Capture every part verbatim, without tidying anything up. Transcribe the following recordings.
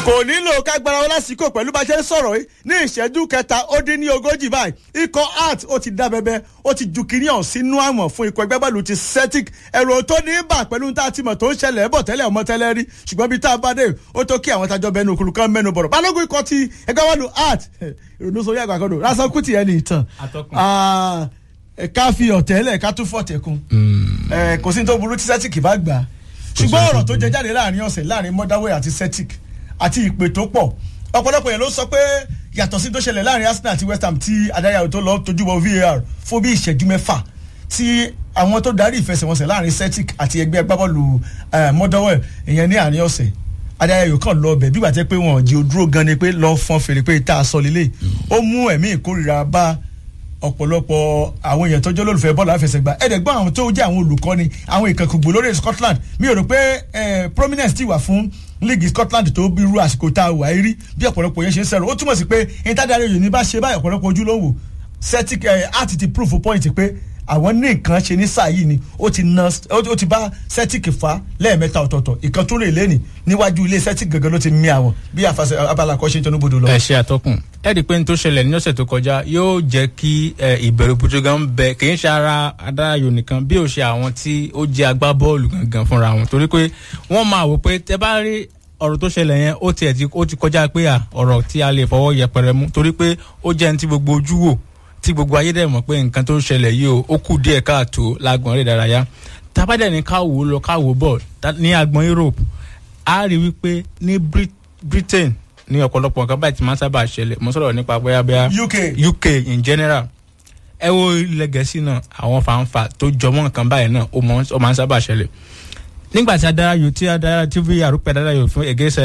kò nílò kágbára wọn lásìkò pẹ̀lú bá ṣe ń sọ̀rọ̀ yìí ní ìṣẹ́jú kẹta ó dín ní ogójì báyìí ikọ̀ art ó ti dá bẹ́bẹ́ ó ti ju kiri hàn sínú àmọ̀ fún ikọ̀ ẹgbẹ́ bọ́ọ̀lù ti Celtic ẹ̀rọ tó ní bà pẹ̀lú tá a ti mọ̀ tó ń ṣẹlẹ̀ bọ̀ tẹ́lẹ̀ ọmọ tẹ́lẹ̀ rí ṣùgbọ́n bí tá a bá dé ó tó kí àwọn tajọ́ bẹnu òkúrú kan mẹ́nu bọ̀rọ̀ balógun ikọ̀ ti ẹgbẹ́ bọ́ọ̀lù art ìrònú sórí àgbà kan dò lásán kùtì ẹni ìtàn ká fi ọ̀tẹ́lẹ̀ ká tún fọ̀tẹ̀kùn kò sí tó burú tí Celtic bá gbà ṣùgbọ́n ọ̀rọ̀ tó jẹ jáde láàrin ọ̀sẹ̀ láàrin Motherwell àti Celtic àti ìpè tó pọ̀ ọ̀pọ̀lọpọ̀ yẹn ló sọ pé yàtọ̀ sí tó ṣẹlẹ̀ láàrin Arsenal àti West Ham tí adáyàwó tó lọ tójú bọ V A R fún bí ìṣẹ́jú mẹ́fà tí àwọn tó darí ìfẹsẹ̀wọnsẹ̀ láàrin Celtic àti ẹgbẹ́ agbábọ́ọ̀lù Motherwell ìyẹn ní àárín ọ̀sẹ̀ adáyàwó kan lọ bẹ̀ bí gbàtẹ́ pé wọn ò jí odúró gan ni pé lọ́ọ́ fọ́n fèrè pé tá a sọ lélẹ̀ ó mú ẹ̀mí ìkórìíra bá ọ̀pọ̀lọpọ̀ àwọn èèyàn tó jẹ́ olólùfẹ́ bọ́ọ̀lù àfẹsẹ̀gbá ẹ̀ẹ́dẹ̀gbọ́n àwọn tó jẹ́ àwọn olùkọ́ni àwọn ìkànkùgbò lórí Scotland mi ò rò pé prominence ti wà fún league Scotland tó bí irú àsìkò tá a wà rí bí ọ̀pọ̀lọpọ̀ yẹn ṣe ń sẹ̀rọ̀ ó túmọ̀ sí pé ìtàdárí òyìn ní bá ṣe báyìí ọ̀pọ̀lọpọ̀ ojú ló ń wò Celtic àti ti proof point pé àwọn ní nǹkan ṣe ní sáà yìí ni ó ti na ó ti bá Celtic fa lẹ́ẹ̀mẹ́ta ọ̀tọ̀ọ̀tọ̀ ìkan tó rè lẹ́nì níwájú ilé Celtic gangan ló ti mí àwọn bí àfàṣẹ abala kan ṣe ń tẹnu bodò lọ. ẹ ṣe àtọkùn ẹ rí i pé n tó ṣẹlẹ̀ ní ọ̀sẹ̀ tó kọjá yóò jẹ́ kí ìbẹ̀rù Portugal ń bẹ kì í ṣe ara adáyò nìkan bí ó ṣe àwọn tí ó jẹ́ agbábọ́ọ̀lù gangan fúnra wọn torí pé wọ́n máa wò pé tẹ bá rí ọ̀rọ̀ tó ṣẹlẹ̀ yẹn ó tiẹ̀ ti ó ti kọjá pé à ọ̀rọ̀ tí a lè fọwọ́ yẹpẹrẹ mú torí pé ó jẹ́ ní ti gbogbo ojú wò tí gbogbo ayé dẹ̀ mọ̀ pé nǹkan tó ń ṣẹlẹ̀ yìí o ó kù díẹ̀ káàtó lágbọ̀n eré ìdárayá tábàdẹ̀ ní káwò lọ káwò bọ̀ ní agbọ̀n Europe a rí wípé ní Britain ní ọ̀pọ̀lọpọ̀ nǹkan báyìí tí máa ń sábà ṣẹlẹ̀ mo sọ̀rọ̀ nípa bóyá U K U K in general ẹ wo ilẹ̀ Gẹ̀ẹ́sì náà àwọn fanfa tó jọmọ́ nǹkan báyìí náà ó máa ń sábà ṣẹlẹ̀ nígbà tí adáyò tí adáyò tí V A R pẹ̀ adáyò fún against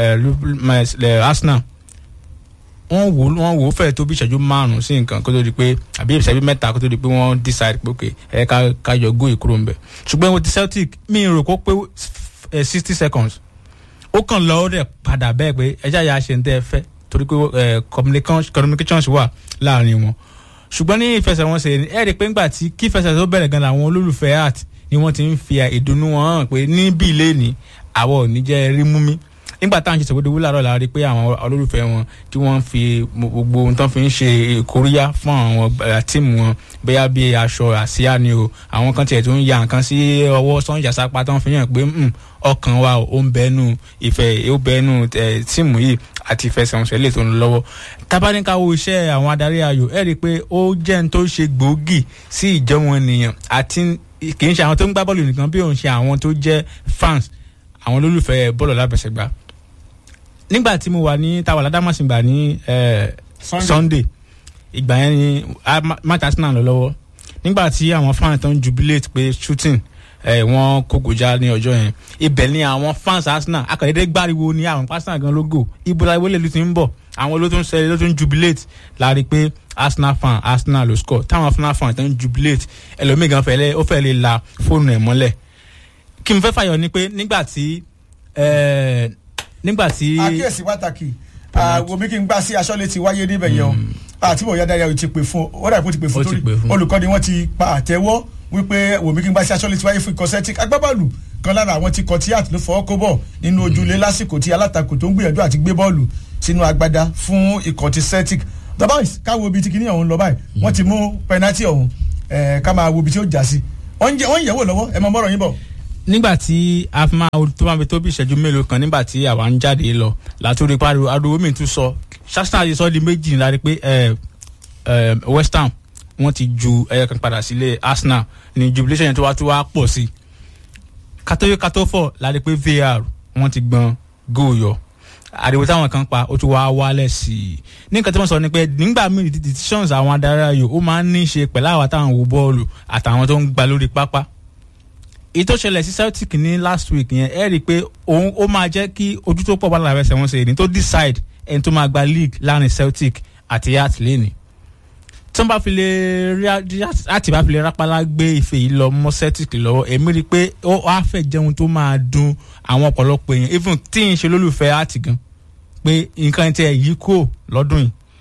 Arsenal wọ́n wò wọ́n wò fẹ́ẹ̀ tó bí ìṣẹ́jú márùn-ún sí nǹkan kó tó di pé àbí ìṣẹ́jú mẹ́ta kó tó di pé wọ́n decide pé ok ẹ ká ká yọ góò ìkúrò ń bẹ̀ ṣùgbọ́n wo ti Celtic mi rò kó pé sixty seconds ó kàn lọ́ọ́ rẹ̀ padà bẹ́ẹ̀ pé ẹjá ya ṣe ń tẹ́ ẹ fẹ́ torí pé communications wà láàrin wọn ṣùgbọ́n ní ìfẹsẹ̀wọnsẹ̀ ẹ rí i pé ńgbà tí kí ìfẹsẹ̀wọnsẹ̀ tó bẹ̀rẹ̀ gan làwọn olólùfẹ́ art ni wọ́n ti ń fi ìdùnnú wọn hàn pé níbí ilé ní àwọ̀ ò ní jẹ́ rí mú mi nígbà táwọn ṣe ṣèwọ́dowó láàárọ̀ la rí pé àwọn olólùfẹ́ wọn tí wọ́n fi gbogbo ohun tó fi ń ṣe ìkóríyá fún àwọn tíìmù wọn bóyá bí aṣọ àsíá ni o àwọn kan tiẹ̀ tó ń ya nǹkan sí ọwọ́ sọ́njà sápá tó ń fi hàn pé ọkàn wa ó ń bẹ́nu ìfẹ́ ó bẹ́nu tíìmù yìí àti ìfẹsẹ̀wọnsẹ̀ lè tó ń lọ́wọ́ tábánikàwò iṣẹ́ àwọn adarí ayò ẹ̀ rí i pé ó jẹ́ ní tó ṣe gbòógì sí ìjọmọ ènìyàn àti kì í ṣe àwọn tó ń gbá bọ́ọ̀lù nìkan bí òun ṣe àwọn tó jẹ́ fans àwọn olólùfẹ́ bọ́ọ̀lù aláfẹsẹ̀gbá nígbà tí mo wà ní tàwa ládàmásìngbà ní Sunday ìgbà yẹn ni match Arsenal lọ lọ́wọ́ nígbà tí àwọn fans tó ń jubilate pé shooting wọ́n kógojá ní ọjọ́ yẹn ibẹ̀ ni àwọn fans Arsenal akọ̀dédé gbáriwo ní àwọn Arsenal gan logo ibola ìwọlé ló ti ń bọ̀ àwọn ló tún ṣe ló tún jubilate láàrin pé Arsenal fan Arsenal ló score táwọn Arsenal fan tó ń jubilate ẹlòmíì gan fẹ́lẹ́ ó fẹ́ lè la fóònù ẹ̀ mọ́lẹ̀ kí n fẹ́ fàyọ ni pé nígbà tí nígbà tí. àkíyèsí pàtàkì wòmí kí n gbá sí aṣọ́lé ti wáyé níbẹ̀ yẹn o àti bọ̀ yáda yàrá ti pè fún ó dàbí ó ti pè fún torí olùkọ́ni wọ́n ti pa àtẹ́wọ́ wípé wòmí kí n gbá sí aṣọ́lé ti wáyé fún ikọ̀ Celtic agbábọ́ọ̀lù kan lára àwọn tí kọ tí àti ló fọwọ́ kó bọ̀ nínú ojúlé lásìkò tí alátakò tó ń gbìyànjú àti gbé bọ́ọ̀lù sínú agbada fún ikọ̀ ti Celtic the boys káwo ibi tí kìíní ọ̀hún lọ báyìí wọ́n ti mú penalty ọ̀hún ká máa wo ibi tí ó jà sí wọ́n ń yẹ̀wò lọ́wọ́ ẹ mọ mọ́rọ̀ yín bọ̀. nígbà tí a fi máa tó máa fi tó bí ìṣẹ́jú mélòó kan nígbà tí àwa ń jáde lọ látòrí pariwo ariwo mi tún sọ Arsenal ti sọ di méjì nígbà rí pé West Ham wọ́n ti ju ẹyẹ kan padà sílé Arsenal ní jubilation yẹn tó wá tó wá pọ̀ sí kátó kátó fọ̀ láti pé V A R wọ́n ti gbọ́n góòyọ̀ ariwo táwọn kan pa ó tún wá wálẹ̀ sí i ní nǹkan tí wọ́n sọ ni pé nígbà míì decisions àwọn adarí ayò ó máa ń ní í ṣe pẹ̀lú àwọn táwọn wo bọ́ọ̀lù àtàwọn tó ń gba lórí pápá èyí tó ṣẹlẹ̀ sí Celtic ní last week yẹn ẹ rí i pé òun ó máa jẹ́ kí ojú tó pọ̀ bá lára ẹsẹ̀ wọn ṣe ní tó decide ẹni tó máa gba league láàrin Celtic àti Hearts lẹ́ni tí wọ́n bá fi lè rí àti bá fi lè rápálá gbé ife yìí lọ mọ́ Celtic lọ́wọ́ èmi rí i pé ó á fẹ́ jẹun tó máa dùn àwọn ọ̀pọ̀lọpọ̀ èèyàn even tí ń ṣe lólùfẹ́ Hearts gan pé nǹkan tí ẹ yí kúrò lọ́dún yìí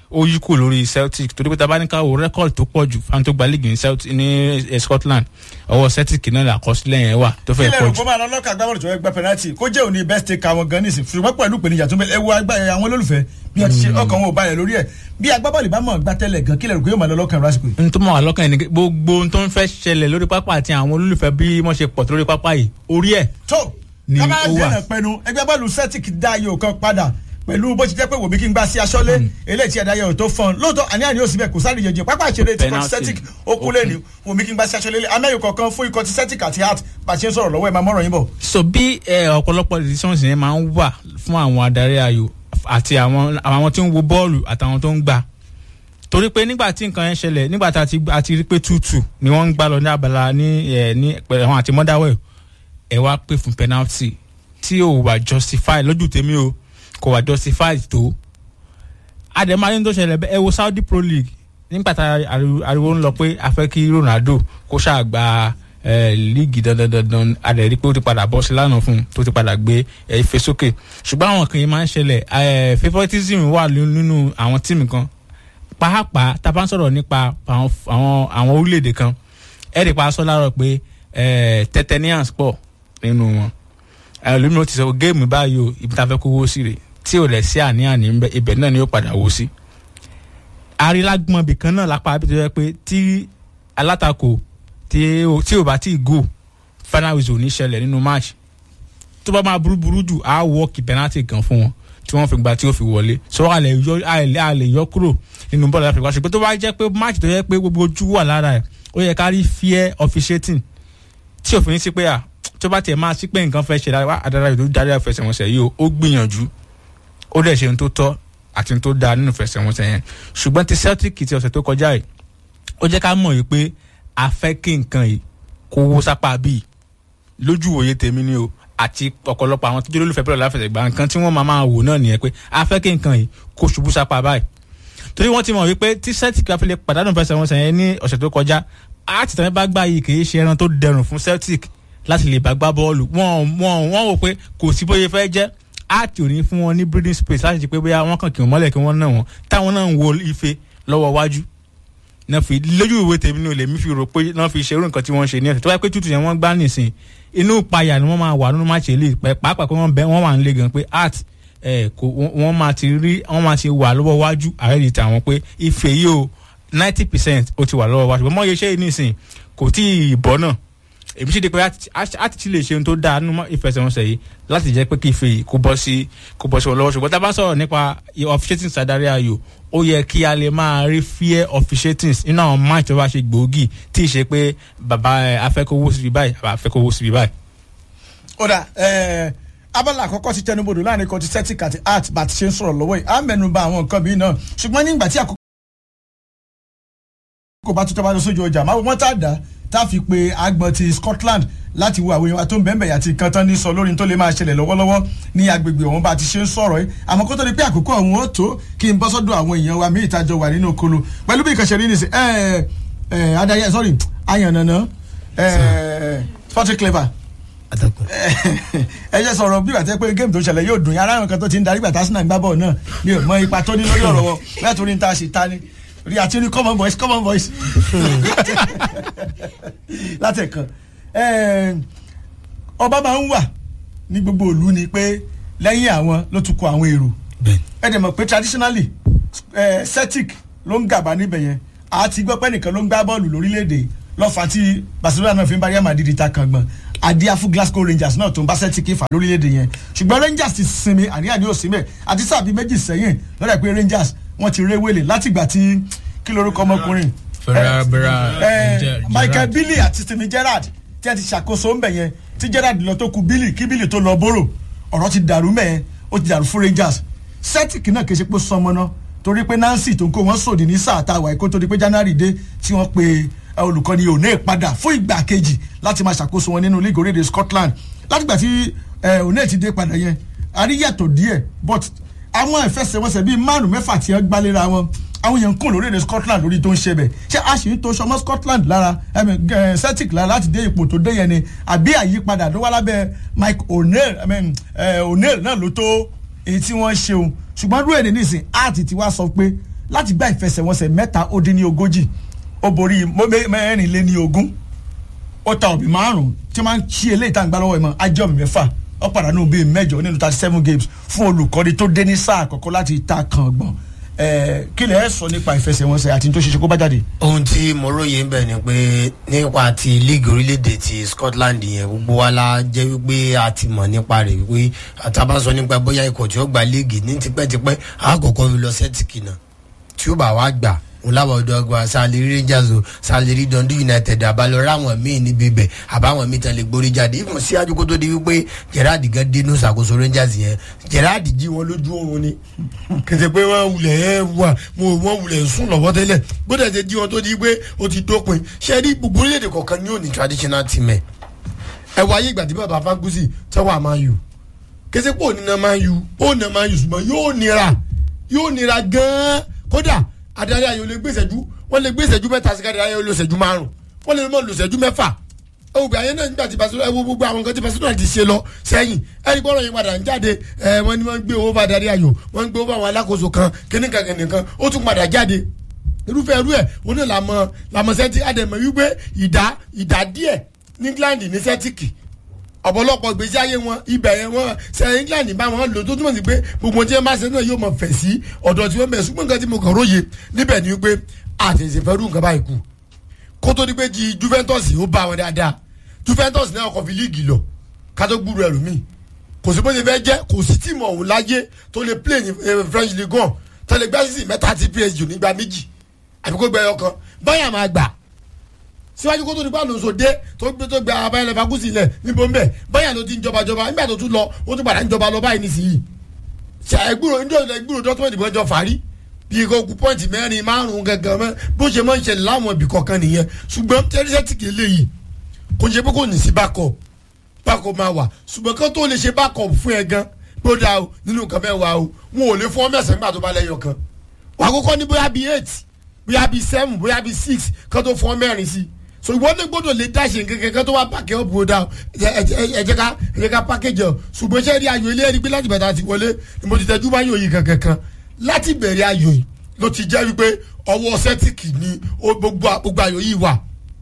ó yí kù lórí Celtic torí pé tabaníkà wo rẹ́kọ̀dì tó pọ̀ jù fáwọn tó gba league ní Celtic ní Scotland ọwọ́ Celtic náà làkọsílẹ̀ yẹn wà tó fẹ́ pọ̀ jù. kílẹ̀ òkú máa lọ lọ́kà agbábọ́ọ̀lù tó fẹ́ gba penalty kó jẹ́ òní best take àwọn gan nísìn ṣùgbọ́n pẹ̀lú ìpèníjà tó ń bẹ ẹ wo àwọn olólùfẹ́ bí wọ́n ti ṣe ọkàn wọn ò balẹ̀ lórí ẹ̀ bí agbábọ́ọ̀lù bá mọ̀ gbá tẹ́lẹ̀ gan kílẹ̀ òkú yóò máa lọ lọ́kàn lásìkò yìí. n tó mọ̀ wá lọ́kàn yẹn ni gbogbo ohun tó ń fẹ́ ṣẹlẹ̀ lórí pápá àti àwọn olólùfẹ́ bí wọ́n ṣe pọ̀ tó lórí pápá yìí orí ẹ̀ ni ó wà. kábàá dènà pẹnu ẹgbẹ́ bọ́ọ̀lù Celtic dá ayò kan padà pẹ̀lú bó ti jẹ́ pé wòmí kí n gbá sí aṣọ́lé eléyìí tí ẹ̀dá yẹ̀ ò tó fọ́n lóòótọ́ àní àní ò síbẹ̀ kò sáré jẹjẹ pápá ìṣeré ti kọ́ ti Celtic ó kú lẹ́ni wòmí kí n gbá sí aṣọ́lé amẹ́yò kọ̀ọ̀kan fún ikọ̀ ti Celtic àti Hearts bá a ṣe ń sọ̀rọ̀ lọ́wọ́ ẹ̀ máa mọ̀rọ̀ yín bọ̀. so bí ọ̀pọ̀lọpọ̀ decisions yẹn máa ń wà fún àwọn adarí ayò àti àwọn àwọn tí ń wo bọ́ọ̀lù àtàwọn tó ń gbà torí pé nígbà tí nǹkan yẹn ṣẹlẹ̀ nígbà tá a ti rí pé tútù ni wọ́n ń gbá lọ ní abala ní ẹ̀ ní àwọn àti Motherwell ẹ̀ wá pé fún penalty tí ò wà justify lójú tèmi o kò wà justified tó àdèmárì tó ṣẹlẹ̀ ẹ wo Saudi Pro League nígbà tá ariwo ń lọ pé a fẹ́ kí Ronaldo kó ṣáà gba líìgì dandandandan àdèrí pé ó ti padà bọ́ sí lánàá fún un tó ti padà gbé ife sókè ṣùgbọ́n àwọn kan yìí máa ń ṣẹlẹ̀ favouritism wà nínú àwọn tíìmù kan pàápàá tá a bá ń sọ̀rọ̀ nípa àwọn orílẹ̀-èdè kan ẹ̀rì pa aṣọ láàárọ̀ pé Titanians pọ̀ nínú wọn ẹlòmíràn ti sọ géèmù báyìí o ibi tá a fẹ́ kó wó sí rè tí ò lẹ̀ sí àní-àní ńbẹ ibẹ̀ náà ni ó padà wó sí. arilágbọ̀n bìkan náà lápá àbí tó yẹ pé tí alátakò tí ò bá tí ì go final whistle ní ṣẹlẹ̀ nínú match tó bá máa burúburú jù á wọ́ọ̀kì penalty kan fún wọn tí wọ́n fi gba tí ó fi wọlé sọ wà lè yọ kúrò nínú bọ́ọ̀lù Áfíríkà ṣùgbọ́n tó bá jẹ́ pé match tó yẹ pé gbogbo ojú wà lára ẹ̀ ó yẹ ká rí fair officiating tí òfin ní sí pé à tó bá tiẹ̀ máa sí pé nǹkan fẹ́ ṣe adára ìlú darí àfẹsẹ̀wọnsẹ̀ yìí o ó gbìyànjú ó dẹ̀ ṣe ohun tó tọ́ àti ohun tó dáa nínú ìfẹsẹ̀wọnsẹ̀ yẹn ṣùgbọ́n ti Celtic ti ọ̀sẹ̀ tó kọjá yìí ó jẹ́ ká mọ̀ yìí pé a fẹ́ kí nǹkan yìí kó wó sápá bíi lójú òye tèmi ni o àti ọ̀pọ̀lọpọ̀ àwọn tó jẹ́ olólùfẹ́ bọ́ọ̀lù aláfẹsẹ̀gbá nǹkan tí wọ́n máa máa wò náà nìyẹn pé a fẹ́ kí nǹkan yìí kó ṣubú sápá báyìí torí wọ́n ti mọ̀ wípé tí Celtic bá fi lè pàdánù ìfẹsẹ̀wọnsẹ̀ yẹn ní ọ̀sẹ̀ tó kọjá àti tàbí bá gbá yìí kì í ṣe ẹran tó dẹrùn fún Celtic láti lè bá gbá bọ́ọ̀lù wọ́n wọ́n wọ́n wò pé kò sí bóyá fẹ́ jẹ́ àti òní fún wọn ní breathing space láti ṣe pé bóyá wọ́n kàn kí wọ́n mọ́lẹ̀ kí wọ́n náà wọ́n táwọn náà ń wo ife lọ́wọ́ wájú náà fi lójú ìwé tèmi ní olè mi fi rò pé náà fi ṣerú nǹkan tí wọ́n ṣe ní ọ̀sẹ̀ tó wáyé pé tútù yẹn wọ́n gbá nìsín inú ìpayà ni wọ́n máa wà nínú máàcì èlé pàápàá pé wọ́n bẹ wọ́n wà ń lé gan pé art ẹ̀ kò wọ́n máa ti rí wọ́n máa ti wà lọ́wọ́ wájú ààrẹ ìta wọn pé ife yìí o ninety percent ó ti wà lọ́wọ́ wájú bọ́n mọ́ iye ṣe é nìsín kò tí ì bọ́ náà èmi sì di pé a ti lè ṣe ohun tó dáa nínú ìfẹsẹ̀wọnsẹ̀ yìí láti jẹ́ pé kí ife yìí kó bọ́ sí kó bọ́ sí wọn lọ́wọ́ ṣùgbọ́n tá a bá sọ̀rọ̀ nípa officiating sadarí ayò ó yẹ kí a lè máa rí fair officiating nínú àwọn match tó bá ṣe gbòógì tí ì ṣe pé bàbá afẹ́kọ̀wó síbi báyìí bàbá afẹ́kọ̀wó síbi báyìí. ó dà abala àkọ́kọ́ ti tẹnubodò láàrin kan ti Celtic àti Hearts bá ti ṣe ń sọ̀rọ̀ lọ́wọ́ yìí á mẹ́nuba àwọn nǹkan bíi náà ṣùgbọ́n nígbà tí àkókò bá tó tọ́ bá lọ sójú ọjà máa wọ́n tá a dá tá a fi pe agbọn ti Scotland láti wo àwọn èèyàn tó ń bẹ̀ẹ̀bẹ̀ àti nǹkan tán ní sọ lórí tó lè máa ṣẹlẹ̀ lọ́wọ́lọ́wọ́ ní agbègbè ọ̀hún bá ti ṣe ń sọ̀rọ̀ yìí àmọ́ kó tó di pé àkókò ọ̀hún ó tó kí n bọ́ sọ́dọ̀ àwọn èèyàn wa mí ìtajọ wà nínú okolo pẹ̀lú bí ìkànṣẹ́ rí nìsín ẹ̀ ẹ̀ adayẹ sorry ayànnànà ẹ̀ Sporting Clever ẹ jẹ́ sọ̀rọ̀ bí wàtí pé géèmù tó ṣẹlẹ̀ yóò dùn yàrá àwọn kan tó ti ń darí gbàtà sínú àgbábọ̀ náà mi ò mọ ipa tó ní lórí ọ̀rọ̀ wọn bẹ́ẹ̀ tó ní ta ṣe ta ni rí àti ní common voice common voice látẹ̀kàn ọba máa ń wà ní gbogbo ìlú ni pé lẹ́yìn àwọn ló tún kọ àwọn èrò ẹ dẹ̀ mọ̀ pé traditionally Celtic ló ń gàbá níbẹ̀ yẹn àti gbọ́ pé nìkan ló ń gbá bọ́ọ̀lù lórílẹ̀‐èdè lọ́fà tí Barcelona náà fi ń bá Real Madrid ta kan gbọ̀n àdíá fún Glasgow Rangers náà tó ń bá Celtic fà lórílẹ̀‐èdè yẹn ṣùgbọ́n Rangers ti sinmi àníyàn ní òsínbẹ̀ àti sábì méjì sẹ́yìn lọ́dà pé Rangers wọ́n ti réwélé látìgbà tí kí lorúkọ ọmọkùnrin Michael Billy àti Steven Gerrard tí a ti ṣàkóso ń bẹ̀ yẹn tí Gerrard lọ tó ku Billy kí Billy tó lọ bóró ọ̀rọ̀ ti dàrú mẹ́ẹ̀ ó ti dàrú fún Rangers Celtic náà kì í ṣe pé sọmọ náà torí pé Nancy tó ń kó wọn sòdì ní sáà tá a wà kó tó di pé January dé tí wọ́n pe olùkọ́ni O'Neill padà fún ìgbà kejì láti máa ṣàkóso wọn nínú league orílẹ̀-èdè Scotland látìgbà tí O'Neill ti dé padà yẹn àríyàtọ̀ díẹ̀ but àwọn ìfẹsẹ̀wọnsẹ̀ bíi márùn mẹ́fà tí wọ́n gbálera wọn àwọn èèyàn ń kún lórílẹ̀-èdè Scotland lórí tó ń ṣe bẹ̀ ṣé a sì ń to sọmọ Scotland lára Celtic lára láti dé ipò tó dé yẹn ni àbí àyípadà ló wá lábẹ́ Mike O'Neill O'Neill náà ló tó èyí tí wọ́n ṣeun ṣùgbọ́n dúró èdè nísìn àti tí wàá sọ pé láti gbá ìfẹsẹ̀wọnsẹ̀ mẹ́ta ó dín ní ogójì ó borí mẹ́rin lé ní ogún ó ta òbí márùn-ún tí wọ́n máa ń ṣí eléyìí tá à ń gbá lọ́wọ́ ìmọ̀ ajọ́ mi mẹ́fà ó pàdánù bíi mẹ́jọ nínú thirty seven games fún olùkọ́ni tó dé ní sáà àkọ́kọ́ láti ta kàngbọ̀n kí lè ẹ sọ nípa ìfẹsẹ̀wọnsẹ̀ àti tó ṣeṣe kó bá jáde. ohun tí mo róye ń bẹ̀ ni pé nípa ti league orílẹ̀-èdè ti Scotland yẹn gbogbo wa la jẹ́ wípé a ti mọ̀ nípa rẹ̀ wípé àtàbá sọ nípa bóyá ikọ̀ tí ó gba league ní tipẹ́tipẹ́ àkọ́kọ́ fi lọ Celtic náà tí ó bá wá gbà òun láwọn ọdọ ọgbà Saleri Rangers o Saleri Dundee United àbálọ ráwọn míì níbi ibẹ̀ àbáwọn míì tán lè gborí jáde ìfún sí àjùkú tó di wípé Gerrard gan dénú ṣàkóso Rangers yẹn Gerrard jí wọn lójú oorun ni kẹsẹ pé wọn wulẹ̀ ẹ wà wọn wulẹ̀ sùn lọ́wọ́ tẹ́lẹ̀ gbọ́dọ̀ ṣe jí wọn tó di pé ó ti dópin ṣe rí gbogbo orílẹ̀-èdè kọ̀ọ̀kan ní òní traditional team ẹ̀ ẹ wọ ayé ìgbà tí bàbá Fagusi tẹ́wọ́ àmà yù kẹsẹ pé òní náà máa yù ó náà máa yù ṣùgbọ́n yóò nira yóò nira gan-an kódà adarí ayò lè gbé ìṣẹ́jú wọ́n lè gbé ìṣẹ́jú mẹ́ta sí káàdì ayò lè ìṣẹ́jú márùn wọ́n lè mọ̀ lè ìṣẹ́jú mẹ́fà ògbà ayé náà nígbà tí Barcelona ẹ wo gbogbo àwọn nǹkan tí Barcelona ti ṣe lọ sẹ́yìn ẹni gbọ́dọ̀ yín padà ń jáde ẹ wọ́n ní wọ́n gbé owó bá adarí ayò wọ́n ń gbé owó bá àwọn alákòóso kan kíníkan kíníkan ó tún padà jáde irúfẹ́ irú ẹ̀ ó ní làmọ́ làmọ́ sẹ́tì àdèmọ̀ wípé ìdá ìdá díẹ̀ ní England ní sẹ́tìkì ọ̀pọ̀lọpọ̀ ìgbésí ayé wọn ibẹ̀ yẹn wọn ṣe England bá wọn lò tó túmọ̀ sí pé gbogbo tí wọ́n bá ṣe náà yóò mọ̀ fẹ̀ sí ọ̀dọ̀ tí wọ́n bẹ̀ ṣùgbọ́n nǹkan tí mo kàn róye níbẹ̀ ni wípé àtẹ̀sẹ̀ fẹ́ rú nǹkan báyìí kù kó tó di pé di Juventus ó bá wọn dáadáa Juventus náà kò fi líìgì lọ ká tó gbúrò ẹrù mi kò sí bó ṣe fẹ́ jẹ́ kò sí tíìmù ọ̀hún láyé tó lè play ní French Ligue one tó lè gbá sísì mẹ́ta ti P S G nígbà méjì àbí kó gbẹ ọkàn báyà máa gbà síwájú kó tó di báàlù sòdé tó gbé tó gbé abayẹlẹ Fagusi lẹ níbo ń bẹ báyà ló ti ń jọba jọba nígbà tó tún lọ ó tún padà ń jọba lọ báyìí nísìnyí ṣe ẹgbúrò ń jọ ẹgbúrò dọ́túmẹ̀tì bọ́jọ fàárí bí kò kú pọ́ǹtì mẹ́rin márùn-ún gẹ́gẹ́ mẹ́ bó ṣe máa ń ṣẹlẹ̀ láwọn ibì kọ̀ọ̀kan nìyẹn ṣùgbọ́n tẹ́lifíṣẹ́tì eléyìí kò ṣe pé kò ní sí backup backup máa wà ṣùgbọ́n kán tó lè ṣe backup fún ẹ gan pé ó dáa o nínú nǹkan mẹ́wàá o wọn ò lè fún ọ mẹ́sàn-án nígbà tó bá lẹ́yọ̀ kan wàá kọ́kọ́ ní bóyá bíi eight bóyá bíi seven bóyá bíi six kán tó fún ọ mẹ́rin sí so ìwọ ní gbọ́dọ̀ lè dáṣe nǹkan kan tó wá pàkẹ́ ọ̀bù ó dáa ẹ jẹ́ ká ẹ jẹ́ ká package ọ̀ ṣùgbọ́n ṣé rí ayò ilé ẹ̀rí pé láti bẹ̀rẹ̀ àti wọlé ni mo ti tẹ́jú máa yòòyì kankan kan láti bẹ̀rẹ̀ ayò yìí ló ti jẹ́ wípé ọwọ́ sẹ́tìkì ni gbogbo gbogbo ayò yìí wà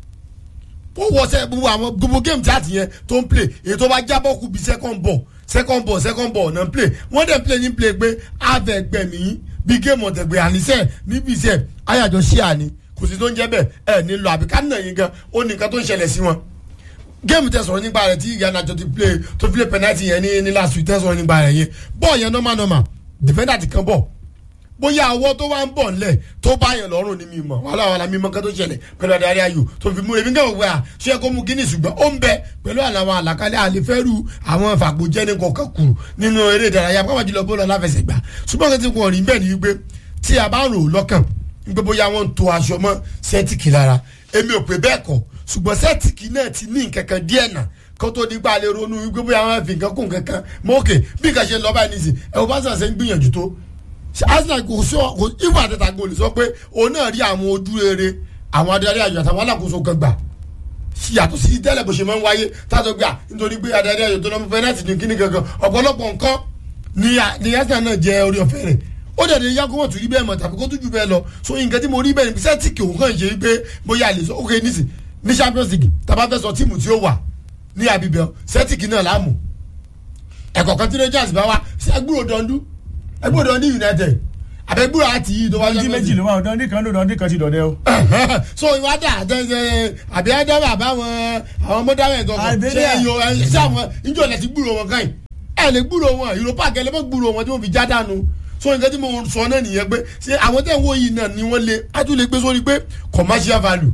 ó wọ sẹ gbogbo àwọn gbogbo game tí a ti yẹn tó ń play èyí tó bá jábọ́ kú bí second ball second ball second ball náà ń play wọ́n dẹ̀ ń play ní play pé àfẹ̀gbẹ̀mí bí game ọ̀tẹ̀gbẹ̀ àníṣe níbi iṣẹ́ ayàjọ ṣíà ni kò sí tó ń jẹ́ bẹ́ẹ̀ ẹ̀ nílò àbí ká nà yín gan ó ní nǹkan tó ń ṣẹlẹ̀ sí wọn game tẹ sọ̀rọ̀ nípa rẹ̀ tí ìyànà àjọ ti play tó play penalty yẹn ní ní last week tẹ sọ̀rọ̀ nípa rẹ̀ yẹn bọ́ọ̀ yẹn normal normal defender ti kan bọ̀ bóyá ọwọ́ tó wá ń bọ̀ ńlẹ̀ tó bá yẹn lọ́rùn ní mímọ́ wàhálà wàhálà mímọ́ kan tó ṣẹlẹ̀ pẹ̀lú adarí ayò tó fi mú èmi náà wẹ̀ à ṣé ẹ kó mú kíní ṣùgbọ́n ó ń bẹ pẹ̀lú àwọn àlàkalẹ̀ àlefẹ́rù àwọn fàgbọ́jẹ́ni kọ̀ọ̀kan kù nínú eré ìdárayá pàápàá jùlọ bọ́ọ̀lù aláfẹsẹ̀gbá ṣùgbọ́n kan tí wọ́n rí bẹ́ẹ̀ ni wípé tí a bá ń rò ó lọ́kàn wípé bóyá wọ́n ń to aṣọ mọ́ sẹ́tìkì lára èmi ò pé bẹ́ẹ̀ kọ́ ṣùgbọ́n sẹ́tìkì náà ti ní nǹkankan díẹ̀ náà kó tó di pa lè ronú wípé bóyá wọ́n fi nǹkan kún nǹkankan mọ́ òkè bí nǹkan ṣe ń lọ báyìí nísìn ẹ̀ wọ́n bá sàn ṣe ń gbìyànjú tó Arsenal kò sọ kò ìfọ̀ àtẹ̀tà gòlì sọ pé òun náà rí àwọn ojú rere àwọn adarí ayò àtàwọn alákòóso kan gbà yàtọ̀ sí tẹ́lẹ̀ bó ṣe máa ń wáyé tátọ́ gbà nítorí pé adarí ayò tó lọ́mú fẹ́nẹ́tì ní kíní gangan ọ̀pọ̀lọpọ̀ nǹkan ni Arsenal náà jẹ́ orí ọ̀fẹ́ rẹ̀ ó dẹ̀ de yá kó wọ́n tún rí bẹ́ẹ̀ mọ̀ tàbí kó tún jù bẹ́ẹ̀ lọ so nǹkan tí mo rí bẹ́ẹ̀ ni sẹ́tìkì òun kàn ṣe pé bóyá àlè sọ ok nísì ní Champions League tàbá fẹ́ sọ tíìmù tí ó wà ní àbíbẹ̀ sẹ́tìkì náà láàmú ẹ̀kọ́ kan tí Rangers bá wá ẹgbúrò dọ́ndú ẹgbúrò dọ́ndú United àbẹ̀gbúrò àti yìí tó wá ọdún méjì ló wà ọdún kan lónìí ọdún kan ti dọ̀dẹ́ o. so ìwádà àbí ẹ̀dọ́wà àbáwọn àwọn mọ́dáwẹ̀ gangan ṣé ẹ̀yọ ṣé àwọn ìjọ ilẹ̀ ti gbúrò wọn káyìn ẹ̀ lè gbúrò wọn Europa kẹlẹ́ mọ́ gbúrò wọn tí wọ́n fi já dànù so nǹkan tí mo sọ náà nìyẹn pé ṣé àwọn tẹ̀ ń wo yìí náà ni wọ́n lè ájú lè gbé sórí pé commercial value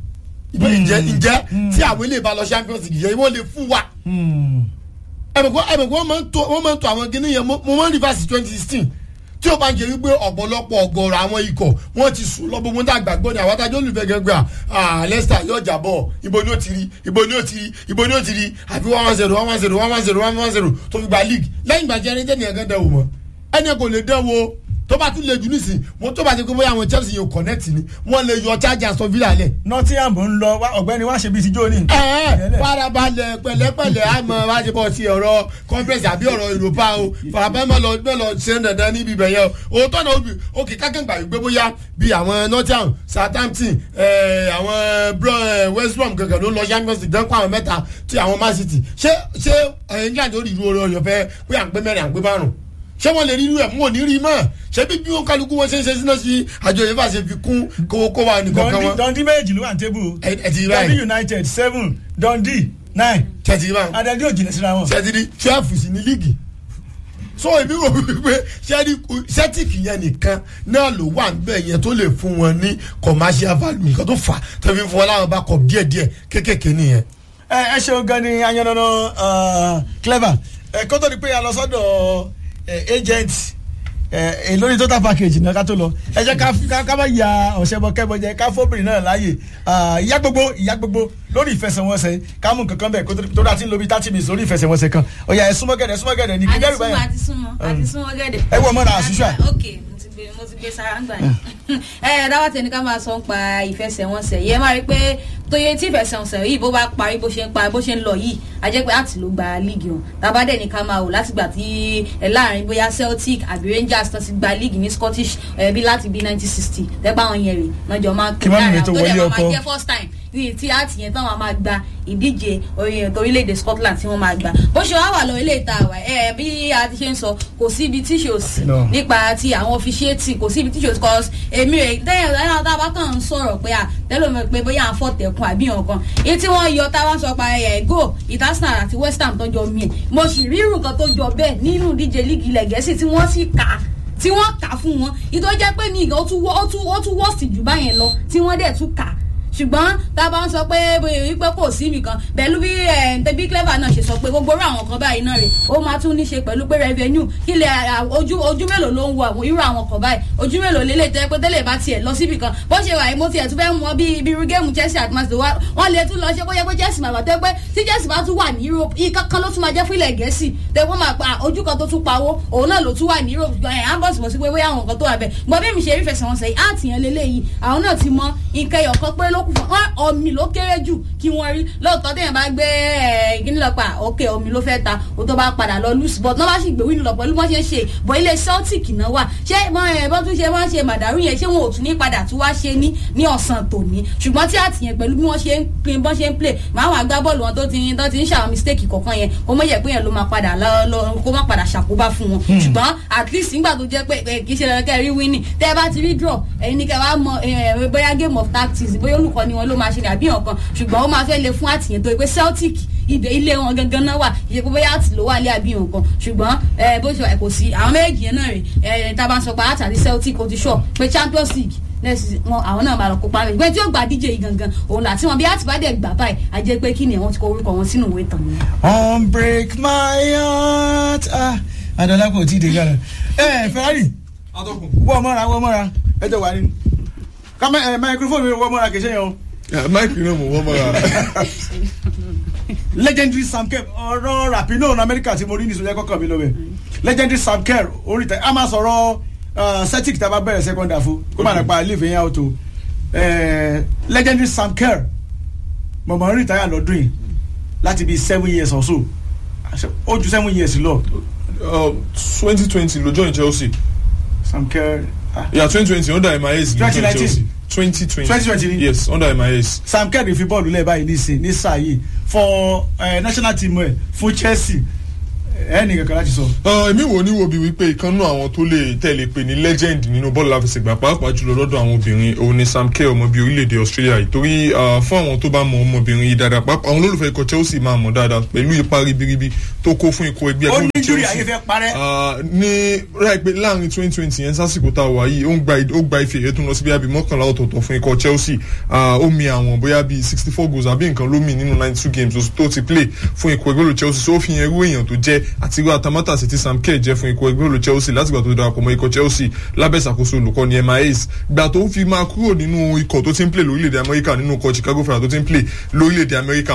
ǹjẹ́ ǹjẹ́ tí àwọn ilé ìbálò Champions League yẹn wọ́n lè fún wa ẹ̀mẹ̀kọ́ ẹ̀mẹ̀kọ́ wọ́n máa ń tó àwọn gíní yẹn mo máa ń reverse twenty sixteen tí o bá ń jẹ wípé ọ̀pọ̀lọpọ̀ ọ̀gọ̀rọ̀ àwọn ikọ̀ wọ́n ti sùn lọ́bọ̀ wọn dàgbà gbọ́ ni àwọn adájọ́ olùfẹ́ gẹ́gẹ́ à Leicester yóò jà bọ̀ ibo ni ó ti rí ibo ni ó ti rí ibo ni ó ti rí àfi one one zero one one zero one one zero one one zero tó fi gba league lẹ́yìn ìgbà jẹ́ ẹni tẹ́ni ẹ̀gán dẹ̀wò mọ́ ẹni kò lè dẹ̀wò tó bá bá tún lè jù nísìn wọn tó bá ti kó bóyá àwọn Chelsea yóò connect ni wọn lè yọ charge Aston Villa lẹ. Nottingham ń lọ ọ̀gbẹ́ni wá ṣe bíi ti jóni. ẹ ẹ farabalẹ̀ pẹ̀lẹ́pẹ̀lẹ́ àmọ́ wá ṣe bọ̀ sí ọ̀rọ̀ conference àbí ọ̀rọ̀ Europa o farabalẹ̀ mọ́ lọ mọ́ lọ ṣe ń dandan níbi ibẹ̀ yẹn o òótọ́ náà obì òkè kákẹ́ǹgbà yìí gbé bóyá bíi àwọn Nottingham Southampton àwọn West Brom gẹ́gẹ́ ló lọ Champions League dẹ́kun àwọn mẹ́ta tí àwọn Man City ṣé ṣé England ó rí irú oore ọ̀yọ́ fẹ́ pé à ń pé mẹ́rin à ń pé márùn ṣé wọ́n lè rí irú ẹ̀ mú òní rí mọ́ ṣé bí bí wọn kálukú wọn ṣe ń ṣe sínú sí àjọ yẹn fà ṣe fi kún kówó kó wa nìkan kan wọn. Dundee méjì ló wà ní tébù. ẹ ti rí báyìí Dundee United seven Dundee nine. ṣe ti rí báyìí. adadi ò jìnnà síra wọn. ṣe ti rí twelve sí ní líìgì. so èmi rò wípé ṣẹ́ẹ́rì Celtic yẹn nìkan náà ló wà níbẹ̀ yẹn tó lè fún wọn ní commercial value nǹkan tó fà tó fi fún wọn láwọn bá kọ díẹ̀díẹ̀ kéékèèké nìyẹn. ẹ ẹ ṣeun gan ni ayanana clever ẹ kó tó di pé a lọ sọ́dọ̀ agent ẹ lórí total package náà ká tó lọ ẹ jẹ́ ká ká bá ya ọ̀sẹ̀bọ kẹ́bọ jẹ ká fóbìnrin náà láàyè ìyá gbogbo ìyá gbogbo lórí ìfẹsẹ̀wọnsẹ̀ ká mú nǹkan kan bẹ̀ kó tó dá tí ń lo bí thirty minutes lórí ìfẹsẹ̀wọnsẹ̀ kan ọ̀yà ẹ̀ súnmọ́ gẹ̀dẹ̀ súnmọ́ gẹ̀dẹ̀ ní kí dẹ́rù báyà. àti súnmọ́ àti súnmọ́ gẹ̀dẹ̀. ẹ wọ mọ́ra àṣùṣà. ok mo ti gbé mo ti gbé sára ń gbà yẹn. ẹ ẹ dáwọ́ tẹni ká máa sọ ń pa ìfẹsẹ̀wọnsẹ̀ yẹn máa rí pé tóye tí ìfẹsẹ̀wọnsẹ̀ yìí bó bá parí bó ṣe ń parí bó ṣe ń lọ yìí a jẹ́ pé àti ló gba líìgì wọn tàbádẹ́ ní ká máa wò láti gbà tí ẹ láàrin bóyá Celtic àbí Rangers tó ti gba líìgì ní Scottish ẹ bí láti bí nineteen sixty tẹ́pá wọn yẹn rè lọ́jọ́ máa ń pè láàrin àwọn tó dẹ̀ máa jẹ́ first time ní tí àti yẹn táwọn máa gba ìdíje orílẹ̀-èdè Scotland tí wọ́n máa gbà bó ṣe wá wà lọ ilé ìta àwà ẹ bí a ti ṣe ń sọ kò sí ibi tí ṣe ò sí nípa ti àwọn officiating kò sí ibi tí ṣe ò sí cause èmi rẹ̀ tẹ́yìn ẹ̀rọ tá a bá kàn ń sọ̀rọ̀ pé à tẹ́lómi pé bóyá à ń fọ̀tẹ̀kùn àbí nǹkan èyí tí wọ́n yọ táwọn sọ pa ẹ̀ go Arsenal àti West Ham tó jọ mí ẹ̀ mo sì rí irú kan tó jọ bẹ́ẹ̀ nínú ìdíje líìgì ilẹ̀ Gẹ̀ẹ́sì tí wọ́n sì kà á tí wọ́n kà á fún wọn ìtọ́ jẹ́ pé mi ìgbà ó tún wọ́ọ̀sì jù báyẹn lọ tí wọ́n dẹ̀ tún kà á ṣùgbọ́n tá a bá ń sọ pé bóyá wípé kò sí mi kan pẹ̀lú bí tẹ̀bí clever náà ṣe sọ pé gbogbo irú àwọn kan báyìí náà rè ó máa tún ní ṣe pẹ̀lú pé revenue kí lè ojú ojú mélòó ló ń wo irú àwọn kan báyìí ojú mélòó lélẹ̀ tẹ́ pé tẹ́lẹ̀ bá tiẹ̀ lọ síbi kan bó ṣe wà yìí mo tiẹ̀ tún fẹ́ mọ bí ibi irú géèmù Chelsea àti Man City wọ́n lè tún lọ ṣe kó yẹ pé Chelsea máa bà tẹ́ pé tí Chelsea bá tún wà ní Europe ìkankan ló tún máa jẹ́ fún ilẹ̀ Gẹ̀ẹ́sì tẹ́ wọ́n máa pa ojú kan tó tún pawó òun náà ló tún wà ní Europe ẹ̀ á bọ̀ sí bọ̀ sí pé bóyá àwọn nǹkan tó wà bẹ́ẹ̀ gbọ́ bí mi ṣe rí fẹsẹ̀wọnsẹ̀ yìí àtìyàn lélẹ́yìí àwọn náà ti mọ nǹkan ẹ̀yọ̀ kan pé lókùn fún omi ló kéré jù kí wọ́n rí lóòótọ́ téèyàn bá gbé ìgínní lọ pa òkè omi ló fẹ́ ta o tó bá padà lọ lùsì bọ́t náà bá sì gbé wínú lọ pẹ̀lú bọ́n ṣe ń ṣe bọ́ ilé Celtic náà wà ṣé bọ́n tún ṣe wọ́n ṣe màdàrú yẹn ṣé wọn ò tún ní padà tún wá ṣe ní ní ọ̀sán tòní ṣùgbọ́n tí àtìyẹn pẹ̀lú bí wọ́n ṣe ń pin bọ́n ṣe ń play máa wà gbá bọ́ọ̀lù wọn tó ti tó ti ń ṣàwọn mistake kọ̀ọ̀kan yẹn kó mọ̀ yẹ pé yẹn ló máa padà lọ kó má padà ṣàkóbá fún wọn ṣùgbọ́n at least nígbà tó jẹ́ pé kì í ṣe lọ́kẹ́ rí winning tẹ́ ẹ bá ti rí draw ẹ̀yin ní kẹ́ wá mọ bóyá game of tactics bóyá olùkọ́ ni wọn ló máa ṣe àbí ọ̀kan ṣùgbọ́n ó máa fẹ́ lè fún àtìyẹn tó pé Celtic ibẹ̀ ilé wọn gangan náà wà ìṣe pé bóyá àti ló wà lé àbí nǹkan ṣùgbọ́n bó ṣe wà kò sí àwọn méjì yẹn náà rè tá a bá ń sọ pé àtàrí Celtic ó ti sọ pé Champions League nẹ́ẹ̀sì wọn àwọn náà máa lọ kópa rẹ̀ ìgbẹ́ tí ó gba díje yìí gangan òun láti wọn bí àti bá dẹ̀ gbà báyìí a jẹ́ pé kí ni wọ́n ti kọ orúkọ wọn sínú ìwé tán. on break my heart ah adọ́lá kò tí ì dé gara ẹ Ferrari wọ́n mọ́ra wọ́n mọ́ra ẹ jẹ́ wà nínú kámẹ́ ẹ microphone mi wọ́n mọ́ra kì í ṣe yẹn o. Mike náà mo wọ́n mọ́ra. Legendary Sam Kerr ọ̀rọ̀ rapino ní Amẹ́ríkà tí mo rí nìṣó yẹ kọ́kọ́ mi lọ́wọ́ Legendary Sam Kerr orí tẹ a máa sọ̀rọ̀ Celtic tá a bá bẹ̀rẹ̀ second half kó má nípa leave yẹn out o Legendary Sam Kerr mọ̀mọ́ rí táyà lọ́dún yìí láti bí seven years or so ó ju seven years lọ. twenty twenty ló join Chelsea. Sam Kerr. yeah twenty twenty under M I S. twenty nineteen twenty twenty twenty twenty yes under M I S. Sam Kerr fi bọ́ọ̀lù lẹ́ẹ̀ báyìí nísìn ní sáà yìí for uh, national team ẹ̀ fún Chelsea ẹnì kankan láti sọ. èmi wò ní wo bí wípé ìkànnú àwọn tó lè tẹ̀lé pé ní legend nínú bọ́ọ̀lù àfẹsẹ̀gbá pàápàá jùlọ lọ́dọ̀ àwọn obìnrin òun ni Sam Kerr ọmọ bíi orílẹ̀-èdè Australia yìí torí fún àwọn tó bá mọ ọmọbìnrin yìí dáadáa pàápàá àwọn olólùfẹ́ ikọ̀ Chelsea máa mọ̀ dáadáa pẹ̀lú ipa ribiribi tó kó fún ikọ̀ ẹgbẹ́ ó ní júrì ayé fẹ́ parẹ́. ní ráì pé láàrin twenty twenty yẹn sásìkò tá a wà yìí ó gba ife ẹ̀yẹ tó ń lọ sí bíi mọ́kànlá ọ̀tọ̀ọ̀tọ̀ fún ikọ̀ Chelsea ó mi àwọn bóyá bíi sixty four goals àbí nǹkan ló mi nínú ninety two games tó ti play fún ikọ̀ ẹgbẹ́ Chelsea so ó fi yẹn irú èèyàn tó jẹ́ àti irú atamátàsí tí Sam Kerr jẹ́ fún ikọ̀ ẹgbẹ́ olú Chelsea látìgbà tó darapọ̀ mọ́ ikọ̀ Chelsea lábẹ́ ìṣàkóso olùkọ́ni Emma Hayes gbà tó fi máa kúrò nínú ikọ̀ tó ti ń play lórílẹ̀‐èdè Amẹ́ríkà nínú ikọ̀ Chicago Fire tó ti ń play lórílẹ̀‐èdè Amẹ́ríkà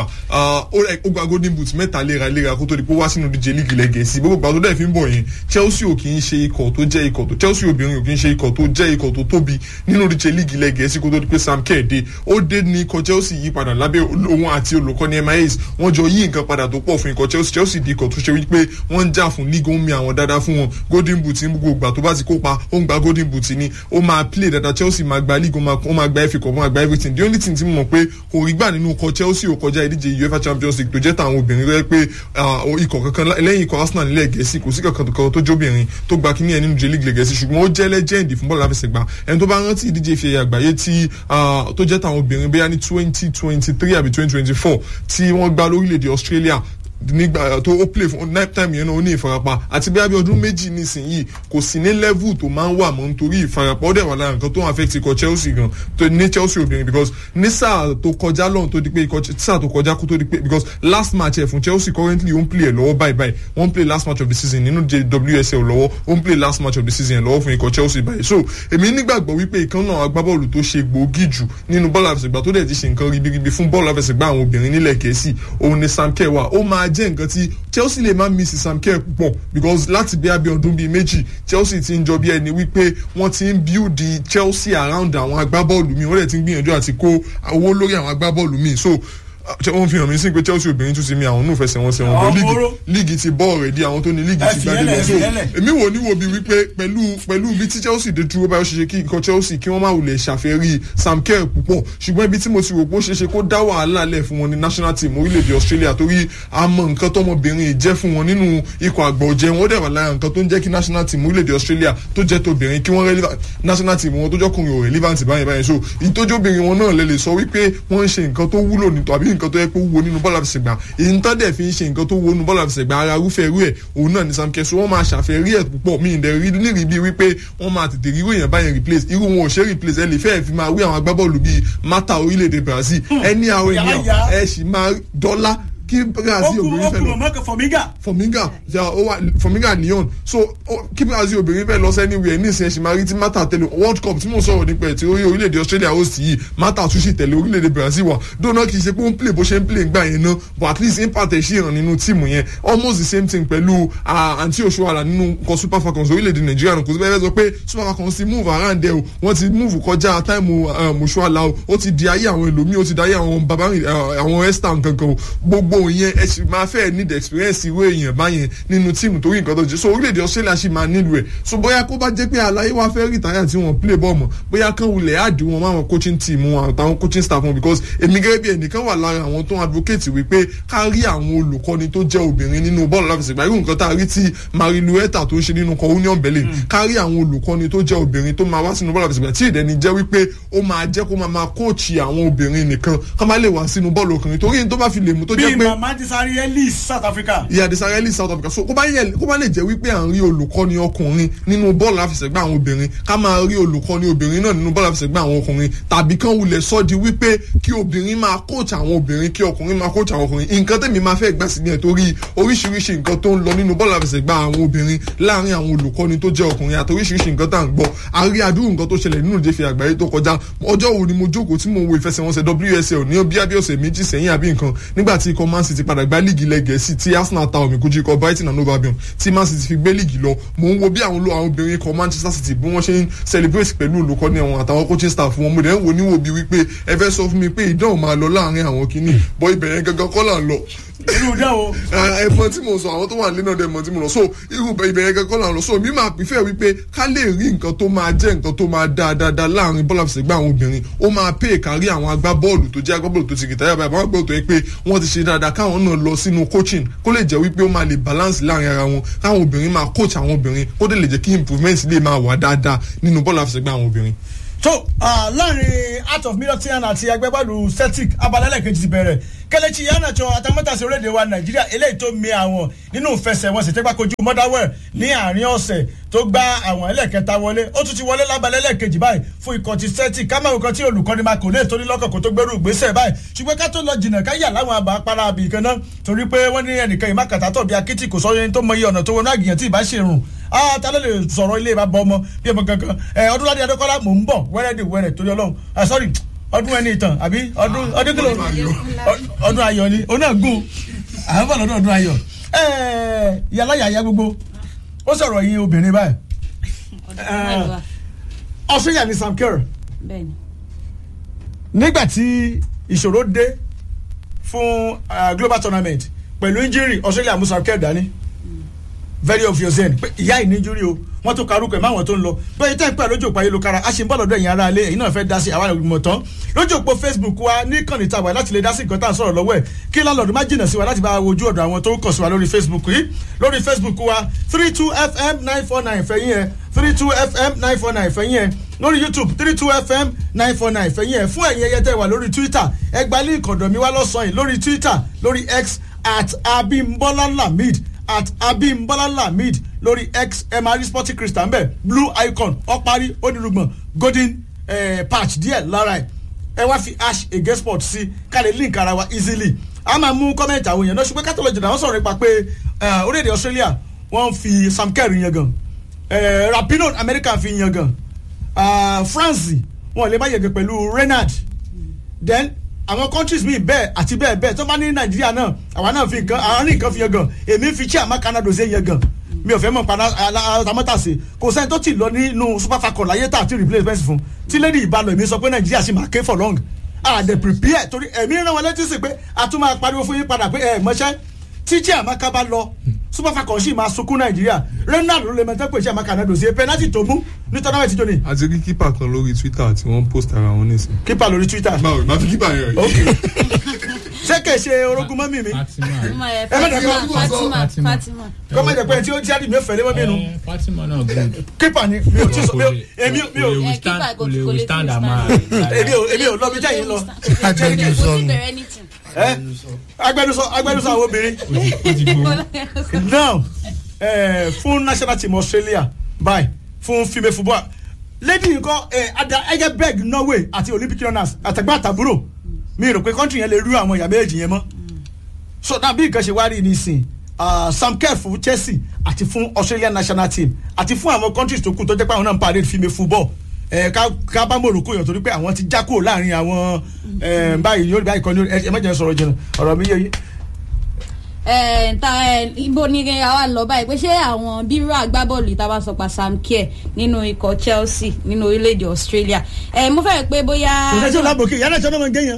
ó gba golden boot mẹ́ta léraléra kó tó di pé wá sínú díje líìgì ilẹ̀ Gẹ̀ẹ́sì gbogbo gbà tó dẹ̀ fi ń bọ̀ yẹn Chelsea ò kì í ṣe ikọ̀ tó jẹ́ ikọ̀ tó Chelsea obìnrin ò kì í ṣe ikọ̀ tó jẹ́ ikọ̀ tó tóbi nínú díje líìgì ilẹ̀ Gẹ̀ẹ́sì kó tó di pé Sam Kerr dé ó dé ní ikọ̀ Chelsea yí padà lábẹ́ òun àti olùkọ́ni Emma Hayes wọ́n jọ yí nǹkan padà tó pọ̀ fún ikọ̀ Chelsea Chelsea di ikọ̀ tó ṣe wípé wọ́n ń jà fún league ó ń mi àwọn dáadáa fún wọn golden boot ní gbogbo ìgbà tó bá ti kópa ó ń gba golden boot ní ó máa play dáadáa Chelsea máa gba league ó máa gba F A Cup ó máa gba everything the only thing tí mo mọ̀ pé kò rí gbà nínú ikọ̀ Chelsea ò kọjá ìdíje UEFA Champions League tó jẹ́ tàwọn obìnrin rẹ pé ikọ̀ kankan lẹ́yìn ikọ̀ Arsenal nílẹ̀ Gẹ̀ẹ́sì kò sí kankan tó jóbìnrin tó gba kíní ẹ̀ nínú j league Gẹ̀ẹ́sì ṣùgbọ́n ó jẹ́ legend fún bọ́ọ̀lù aláfẹsẹ̀gbá ẹni tó bá rántí ìdíje ife ẹ̀yẹ àgbáyé tí tó jẹ́ tàwọn obìnrin bóyá ní twenty twenty three àbí twenty twenty four tí wọ́n gbá lórílẹ̀‐èdè Australia nígbà tó ó play fún night time yẹn náà ó ní ìfarapa àti bí abẹ́ ọdún méjì nísìnyí kò sí ní level tó máa ń wà mọ́ nítorí ìfarapa ó dẹ̀ wà lára nǹkan tó ń affect ikọ̀ Chelsea gan tó ní Chelsea obìnrin because ní sáà tó kọjá lọ́hùn tó di pé ikọ̀ sáà tó kọjá kó tó di pé because last match ẹ̀ fún Chelsea currently ó ń play ẹ̀ lọ́wọ́ báyìí báyìí wọ́n ń play last match of the season nínú W S L lọ́wọ́ ó ń play last match of the season lọ́wọ́ fún ikọ̀ Chelsea báyìí so èmi nígbàgbọ́ wípé ìkan náà agbábọ́ọ̀lù tó ṣe gbòógì jù nínú bọ́ọ̀lù àfẹsẹ̀gbá tó dẹ̀ ti ṣe nǹkan ribiribi fún bọ́ọ̀lù àfẹsẹ̀gbá àwọn obìnrin nílẹ̀ Gẹ̀ẹ́sì òun ni Sam Kerr wà ó máa jẹ́ nǹkan tí Chelsea lè máa miss Sam Kerr púpọ̀ because láti bí abẹ́ ọdún bíi méjì Chelsea ti ń jọ bí ẹni wípé wọ́n ti ń build Chelsea around àwọn agbábọ́ọ̀lù míì wọ́n dẹ̀ ti ń gbìyànjú àti kó owó lórí àwọn agbábọ́ọ̀lù míì so wọ́n fi hàn mí sí pé Chelsea obìnrin tún ti mi àwọn núfẹsẹ̀ wọn sẹ́wọ̀n bọ́ líìgì ti bọ́ ọ̀rẹ́dì àwọn tó ní líìgì ti gbadé lọ so èmi wò ní wo bí wípé pẹ̀lú pẹ̀lú ibi tí Chelsea dé dúró báyọ̀ ṣe ṣe kí ikọ̀ Chelsea kí wọ́n má wulẹ̀ ṣàfẹ́rí Sam Kerr púpọ̀ ṣùgbọ́n ibi tí mo ti rò pé ó ṣe ṣe kó dá wàhálà lẹ̀ fún wọn ní national team orílẹ̀-èdè Australia torí àmọ́ nǹkan tọmọbìnrin jẹ́ fún wọn nínú ikọ̀ àgbà ọ̀jẹ̀ wọn dẹ̀ wà lára nǹkan tó ń jẹ́ kí national team orílẹ̀-èdè Australia tó jẹ́ tóbìnrin kí wọ́n relevant national team wọn tó jọ́kùnrin ò relevant báyìí báyìí so ìtójóbìnrin wọn náà lè lè sọ wípé wọ́n ń ṣe nǹkan tó wúlò nítọ́ àbí nǹkan tó yẹ pé ó wúwo nínú bọ́ọ̀lù àfẹsẹ̀gbá èyí tó dẹ̀ fi ń ṣe nǹkan tó wọnú bọ́ọ̀lù àfẹsẹ̀gbá ara rúfẹ́ irú ẹ̀ òun náà ní Sam Kerr so wọ́n máa ṣàfẹ́rí ẹ̀ púpọ̀ mí ìdẹ̀ rí nírì bíi wípé wọ́n máa tètè rí èèyàn báyẹn replace irú wọn ò ṣe replace ẹ lè fẹ́ẹ̀ fi máa wí àwọn agbábọ́ọ̀lù bíi Mata orílẹ̀-èdè Brazil ẹni àwọn ènìyàn ẹ sì máa dọ́là kí Brazil obìnrin fẹ́ lọ Formiga Formiga Formiga Lyon so kí Brazil obìnrin fẹ́ lọ sẹ́ni wíẹ̀ ní ìsìn ẹ̀sìn máa rí tí Mata tẹ̀lé World Cup tí mò ń sọ̀rọ̀ nípa ẹ̀ tí orílẹ̀-èdè Australia host yìí Mata tún sì tẹ̀lé orílẹ̀-èdè Brazil wà dóná kì í ṣe pé ó ń play bó ṣe ń play gbà yẹn náà but at least impact ẹ̀ ṣì hàn nínú tíìmù yẹn almost the same thing pẹ̀lú àǹtí Oshoala nínú nǹkan Super Falcons orílẹ̀-èdè Nàìjíríà kò sí bẹ́ẹ̀ sọ pé Super Falcons ti move around there o wọ́n ti move kọjá táìmù Oshoala o ó ti di ayé àwọn ẹlòmíì ó ti di ayé àwọn baba àwọn Esther kankan o gbogbo yẹn ẹ sì máa fẹ́ need experience ìwé èèyàn báyẹn nínú tíìmù torí nǹkan tó jẹ́ so orílẹ̀-èdè Australia ṣì máa nílò ẹ̀ so bóyá kó bá jẹ́ pé aláyé wá fẹ́ rìtáyà tí wọ́n play ball mọ́ bóyá kán wulẹ̀ àdì wọn máwọn coaching team wọn àtàwọn coaching staff wọn because èmi gẹ́gẹ́ bí ẹnìkan wà lára àwọn tó ń advocate wípé ká rí àwọn olùkọ́ni tó jẹ́ obìnrin nínú bọ́ọ̀lù láfẹsẹ̀gbá irú nǹkan tá a rí tí Marilu Eta tó ń ṣe nínú kan Union Berlin ká rí àwọn olùkọ́ni tó jẹ́ obìnrin tó máa wá sínú bọ́ọ̀lù láfẹsẹ̀gbá tí ìdẹ́ni jẹ́ wípé ó máa jẹ́ kó máa máa kóòchì àwọn obìnrin nìkan ká má lè wá sínú bọ́ọ̀lù ọkùnrin torí ní tó bá fi lè mú tó jẹ́ pé. bí Mama Disareli South Africa. ìyá Disareli South Africa so kó bá yẹ kó bá lè jẹ́ wípé à ń rí olùkọ́ni ọkùnrin nínú bọ́ọ̀lù àfẹsẹ̀gbá àwọn obìnrin ká máa rí olùkọ́ni obìnrin náà nínú bọ́ọ̀lù àfẹsẹ̀gbá àwọn ọkùnrin tàbí kán wulẹ̀ sọ di wípé kí obìnrin máa coach àwọn obìnrin kí ọkùnrin máa coach àwọn ọkùnrin nǹkan tẹ̀mí máa fẹ́ gbà sí ní ẹ̀ torí oríṣiríṣi nǹkan tó ń lọ nínú bọ́ọ̀lù àfẹsẹ̀gbá àwọn obìnrin láàrin àwọn olùkọ́ni tó jẹ́ ọkùnrin àti oríṣiríṣi nǹkan tá à ń gbọ́ àrí àdúrà nǹkan tó ṣẹlẹ̀ nínú ìdíje àgbáyé tó kọjá ọjọ́ wo ni mo jókòó tí mo wo ìfẹsẹ̀wọnsẹ̀ W S L ní bí abí ọ̀sẹ̀ méjì sẹ́yìn àbí nǹkan nígbà tí ikọ̀ Man City padà gbá líìgì ilẹ̀ Gẹ̀ẹ́sì tí Arsenal ta omi kojú ikọ̀ Brighton and Hove Albion tí Man City fi gbé líìgì lọ mò ń wo bí àwọn àwọn obìnrin ikọ̀ Manchester City bí wọ́n ṣe ń celebrate pẹ̀lú olùkọ́ni àwọn àtàwọn coaching staff wọn mo dẹ̀ ń wo níwò bí wípé ẹ fẹ́ sọ fún mi pé ìdánwò máa lọ láàrin àwọn kìíní bọ́ ibẹ̀ yẹn gangan kọ́ là ń lọ. irú ìdánwò. ẹ̀fọn tí mo sọ àwọn tó wà nílẹ̀ náà dẹ̀ mọ̀ tí mo lọ so irú ibẹ̀ yẹn gangan kọ́ là ń lọ so mi máa prefer wípé ká lè rí nǹkan tó máa jẹ́ nǹkan tó máa dáa dáadáa láàrin bọ́ọ̀lù àfẹsẹ̀gbá àwọn obìnrin ó máa pè kárí àwọn agbábọ́ọ̀lù tó jẹ́ agbábọ́ọ̀lù tó ti rìtáyà báyìí àwọn agbábọ́ọ̀lù tó yẹ pé wọ́n ti ṣe dáadáa káwọn náà lọ sínú coaching kó lè jẹ́ wípé ó máa lè balance láàrin ara wọn káwọn obìnrin máa coach àwọn obìnrin kó dé lè jẹ́ kí improvement lè máa wà dáadáa nínú bọ́ọ̀lù àfẹsẹ̀gbá àwọn obìnrin. so láàrin Heart of Midlothian àti agbábọ́ọ̀lù Celtic abalẹ̀ kejì ti bẹ̀rẹ̀ Kelechi Iheanacho atamátàsí orílẹ̀-èdè wa Nàìjíríà eléyìí tó mi àwọn nínú ìfẹsẹ̀wọnsẹ̀ tẹ́gbà kojú Motherwell ní àárín ọ̀sẹ̀ tó tó gba àwọn ẹlẹ́kẹta wọlé ó tún ti wọlé lábalẹ̀ ẹlẹ́kejì báyìí fún ikọ̀ ti Celtic kámáwò kan tí olùkọ́ni máa kò lè torí lọ́kàn kó tó gbẹ́rù ìgbésẹ̀ báyìí ṣùgbọ́n ká tó lọ jìnnà ká yà láwọn àbá para àbí kan náà torí pé wọ́n ní ẹnìkan ìmákàtà tó bí akitì kò sọ yẹn tó mọ iye ọ̀nà tó wọnú àgìyàn tí ì bá ṣe rùn ah ta ló lè sọ̀rọ̀ ilé ìbá bọ ọmọ bí ọmọ kankan ẹ Ọdúnládé Adékọ́lá mò ń bọ̀ wẹ́rẹ́ dè wẹ́rẹ́ torí Ọlọ́run ah sorry ọdún ẹni ìtàn àbí ọdún ọdún kìlọ̀ ọdún ayọ̀ ni òun náà gùn àwọn bọ̀ lọ́dún ọdún ayọ̀ ẹ yàrá yàyà gbogbo ó sọ̀rọ̀ yín obìnrin báyìí Australia ni Sam Kerr nígbà tí ìṣòro dé fún global tournament pẹ̀lú injury Australia mú Sam Kerr dání very obvious then pé ìyá ìní injury o wọ́n tó karùkọ ẹ̀ máwọn tó ń lọ bẹ́ẹ̀ tẹ́ ń pẹ́ lójú òpó ayélujára a ṣe ń bọ́ lọ́dọ̀ ẹ̀yìn ara alẹ́ èyí náà fẹ́ dá sí àwọn ìgbìmọ̀ tán lójú òpó Facebook wa ní kànnì tàwa láti lè dá sí nǹkan tá à ń sọ̀rọ̀ lọ́wọ́ ẹ̀ kí lálọ́ọ̀dù má jìnnà sí wa láti bá wojú ọ̀dọ̀ àwọn tó ń kàn sí wa lórí Facebook yìí lórí Facebook wa three two F M nine four nine fẹ̀yìn ẹ̀ three two F M nine four nine fẹ̀yìn ẹ̀ lórí YouTube three two F M nine four nine fẹ̀yìn ẹ̀ fún ẹ̀yin ẹyẹ tẹ́ wà lórí Twitter ẹ gba link ọ̀dọ̀ mi wá lọ́sàn-án yìí lórí Twitter lórí X at Abimbola Lamid at Abimbola Lamid lórí X mri sporting christian bẹ́ẹ̀ blue icon ọparí onírúgbọ̀n golden eh, patch díẹ̀ lára ẹ̀ ẹ wá fi ash against sport sí káàlẹ̀ link ara wa easily a máa mú kọ́mẹ̀ntì àwọn èèyàn náà ṣùgbọ́n kátólọ́jì náà wọ́n sọ̀rọ̀ nípa pé orílẹ̀-èdè Australia wọ́n fi Sam Kerr yan gan Rapinoe America fi yan gan France wọn lè má yege pẹ̀lú Renard then àwọn countries mi bẹ́ẹ̀ àti bẹ́ẹ̀ bẹ́ẹ̀ tó bá ní Nàìjíríà náà àwa náà fi nǹkan àwọn ní nǹkan fi yan gan èmi fi Chiama Canada ṣe yan gan mi ò fẹ́ mọ̀ padà àtàmọ́tàṣe kò sẹ́ni tó ti lọ nínú Super Falcon láyé tà àti replacement fún tí lady ìbálò èmi sọ pé Nàìjíríà sì máa ké for long ah they prepare torí ẹ̀mí rán wọn létí sí pé a tún máa pariwo fún yín padà pé ẹ̀ mọ́ṣẹ́ tí Chiama bá lọ Super Falcon sì máa sunkún Nàìjíríà Renard ló lè mẹ́tẹ́ pé Chiama Canada ṣe penalty tó mú ní tọ́náwẹ̀ tí tó ní. àti rí kípà kan lórí Twitter tí wọ́n post ara wọn nísìn. kípà lórí Twitter. báwo máa fi kípà yẹn. ok ṣé kè ṣe orogún mọ́mì mi. Fatima Fatima kọ́ máa jẹ pé tí ó jáde mi ò fẹ́lẹ́ mọ́ mi nù. Fatima náà good. kípà ni mi ò tí sọ mi ò èmi ò mi ò kò lè withstand àmà. èmi ò èmi ò lọ bí jáyé lọ. agbẹnusọ agbẹnusọ àwọn obìnrin. now eh, fún national team Australia bye fún female football lady nǹkan ada Egeberg Norway àti Olympic runners àtàgbà àtàbúrò mi rò pé country yẹn lè rú àwọn ìyá méjì yẹn mọ́ so náà bí nǹkan ṣe wá rí nísìn Sam Kerr fún Chelsea àti fún Australian national team àti fún àwọn countries tó kù tó jẹ́ pé àwọn náà ń parade female football ká bá Morocco yàn torí pé àwọn ti já kúrò láàrin àwọn báyìí yóò báyìí kan ní ẹ má jẹ́ sọ̀rọ̀ jìnnà ọ̀rọ̀ mi yé yín. ta ibo ni àwa lọ báyìí pé ṣé àwọn bírò agbábọ́ọ̀lù ìta bá sọ pa Sam Kerr nínú ikọ̀ Chelsea nínú orílẹ̀-èdè Australia mo fẹ́ pé bóyá. kò sẹ́jọ́ lábòkè yàrá ìṣẹ́ náà máa ń gẹ̀yàn.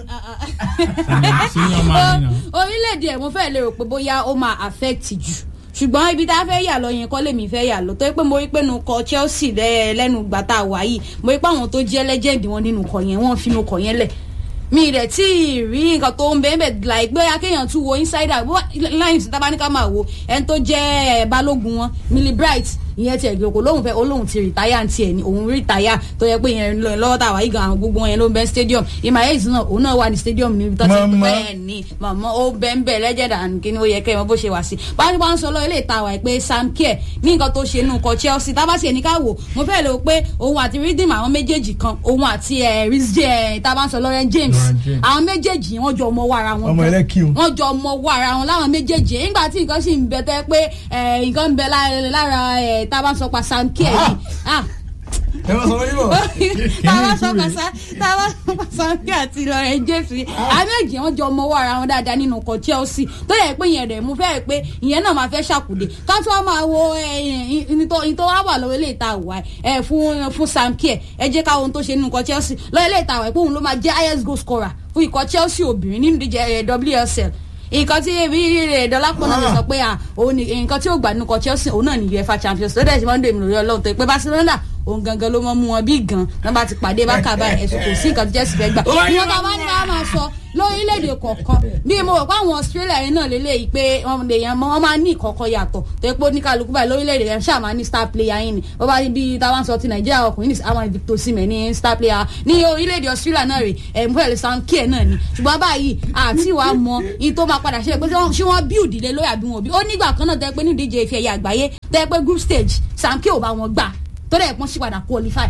orílẹ̀-èdè ẹ̀ mo fẹ́ lérò pé bóyá ó máa affect jù ṣùgbọ́n ibi tá a fẹ́ yà lọ yẹn kọ́ lèmi fẹ́ yà lọ tó yẹ pé mo rí pé nu kọ Chelsea lẹ́nu gbà tá a wà yìí mo rí pé àwọn tó jẹ́ legend wọn nínú kọ yẹn wọ́n fi nu kọ yẹn lẹ̀ mi rẹ̀ tí ì rí nǹkan tó ń bẹ́ẹ̀ bẹ́ẹ̀ like bóyá akéèyàn tún wo insider lines tábánikà máa wo ẹni tó jẹ́ balógun wọn Millie Bright ìyẹn tiẹ̀ gbé kó lóhùn fẹ́ olóhùn ti rìtáyà ní tiẹ̀ ní òun rìtáyà tó yẹ pé ìyẹn lọ́wọ́ tá a wà yìí gan àwọn gbogbo wọn yẹn ló ń bẹ stadium Imaez náà òun náà wà ní stadium níbi tó ti bẹ́ẹ̀ ní màmá ó bẹ́ẹ̀ ń bẹ̀ legend and kí ni ó yẹ kẹ́ ẹ mọ bó ṣe wà sí. báyìí wọ́n ń sọ lọ ilé ìta wà pé Sam Kerr ní nǹkan tó ṣe nù kọ Chelsea tábàsì ẹni ká wò mo fẹ́ lè pé òun àti Redeem àwọn méjèèjì kan òun àti rizje tábà ń sọ Lauren James àwọn méjèèjì wọ́n jọ mọ wàrà wọn wọ́n jọ mọ wàrà wọn láwọn méjèèjì nígbà tí nǹkan sì ń bẹ tẹ́ pé nǹkan ń bẹ lára tábà ń sọ pa Sam Kerr ah ẹ má sọ̀rọ̀ yìí bọ̀. táwa sọ pàṣẹ táwa sọ pàṣẹ kí àti Lauren James àméjì wọn jọ mọ wàrà wọn dáadáa nínú ọkọ̀ Chelsea tó yẹ pé yẹn rẹ̀ mú fẹ́ pé ìyẹn náà máa fẹ́ ṣàkùdé ká tó wá máa wo ìtọ́ wá wà lọ́wọ́ ilé ìta wà ẹ̀ fún fún Sam Kerr ẹ jẹ́ ká ohun tó ṣe nínú ọkọ̀ Chelsea lọ́wọ́ ilé ìta wà pé òun ló máa jẹ́ highest goal scorer fún ikọ̀ Chelsea obìnrin nínú ìdíje W S L nǹkan tí ebi dọ́lápọ̀ náà lè sọ pé òun ni nǹkan tí ó gbà nínú ọkọ̀ Chelsea òun náà ní UEFA Champions League lọ́dẹ̀ tí wọ́n ń dè mí lórí ọlọ́run tó pé Barcelona òun gangan ló mọ́ mú wọn bí gan wọ́n bá ti pàdé bákà báyìí ẹ̀sùn kò sí nǹkan tó Chelsea fẹ́ gbà ìwọ́n ká bá ní ká máa sọ lórílẹ̀‐èdè kọ̀ọ̀kan bí mo rò pé àwọn Australia yẹn náà lélẹ́yìí pé wọ́n máa ní ìkọ̀kọ̀ yàtọ̀ tó pé oníkàlùkù báyìí lórílẹ̀‐èdè yẹn ṣáà máa ní star player yín ni ó bá bí táwọn sọ ti Nàìjíríà ọkùnrin ní àwọn Victor Osimhen ní star player ní orílẹ̀‐èdè Australia náà rè ẹ̀ mú ẹ̀ Sam Kerr náà ni ṣùgbọ́n báyìí àti ìwà mọ in tó máa padà ṣe pé ṣé wọ́n build ilé lórí àbí wọn bí ó nígbà kan náà tẹ́ pé ní ìdíje ife ẹ̀yà àgbáyé tẹ́ pé group stage Sam Kerr ò bá wọn gbà tó dẹ̀ pọ́n sí padà qualify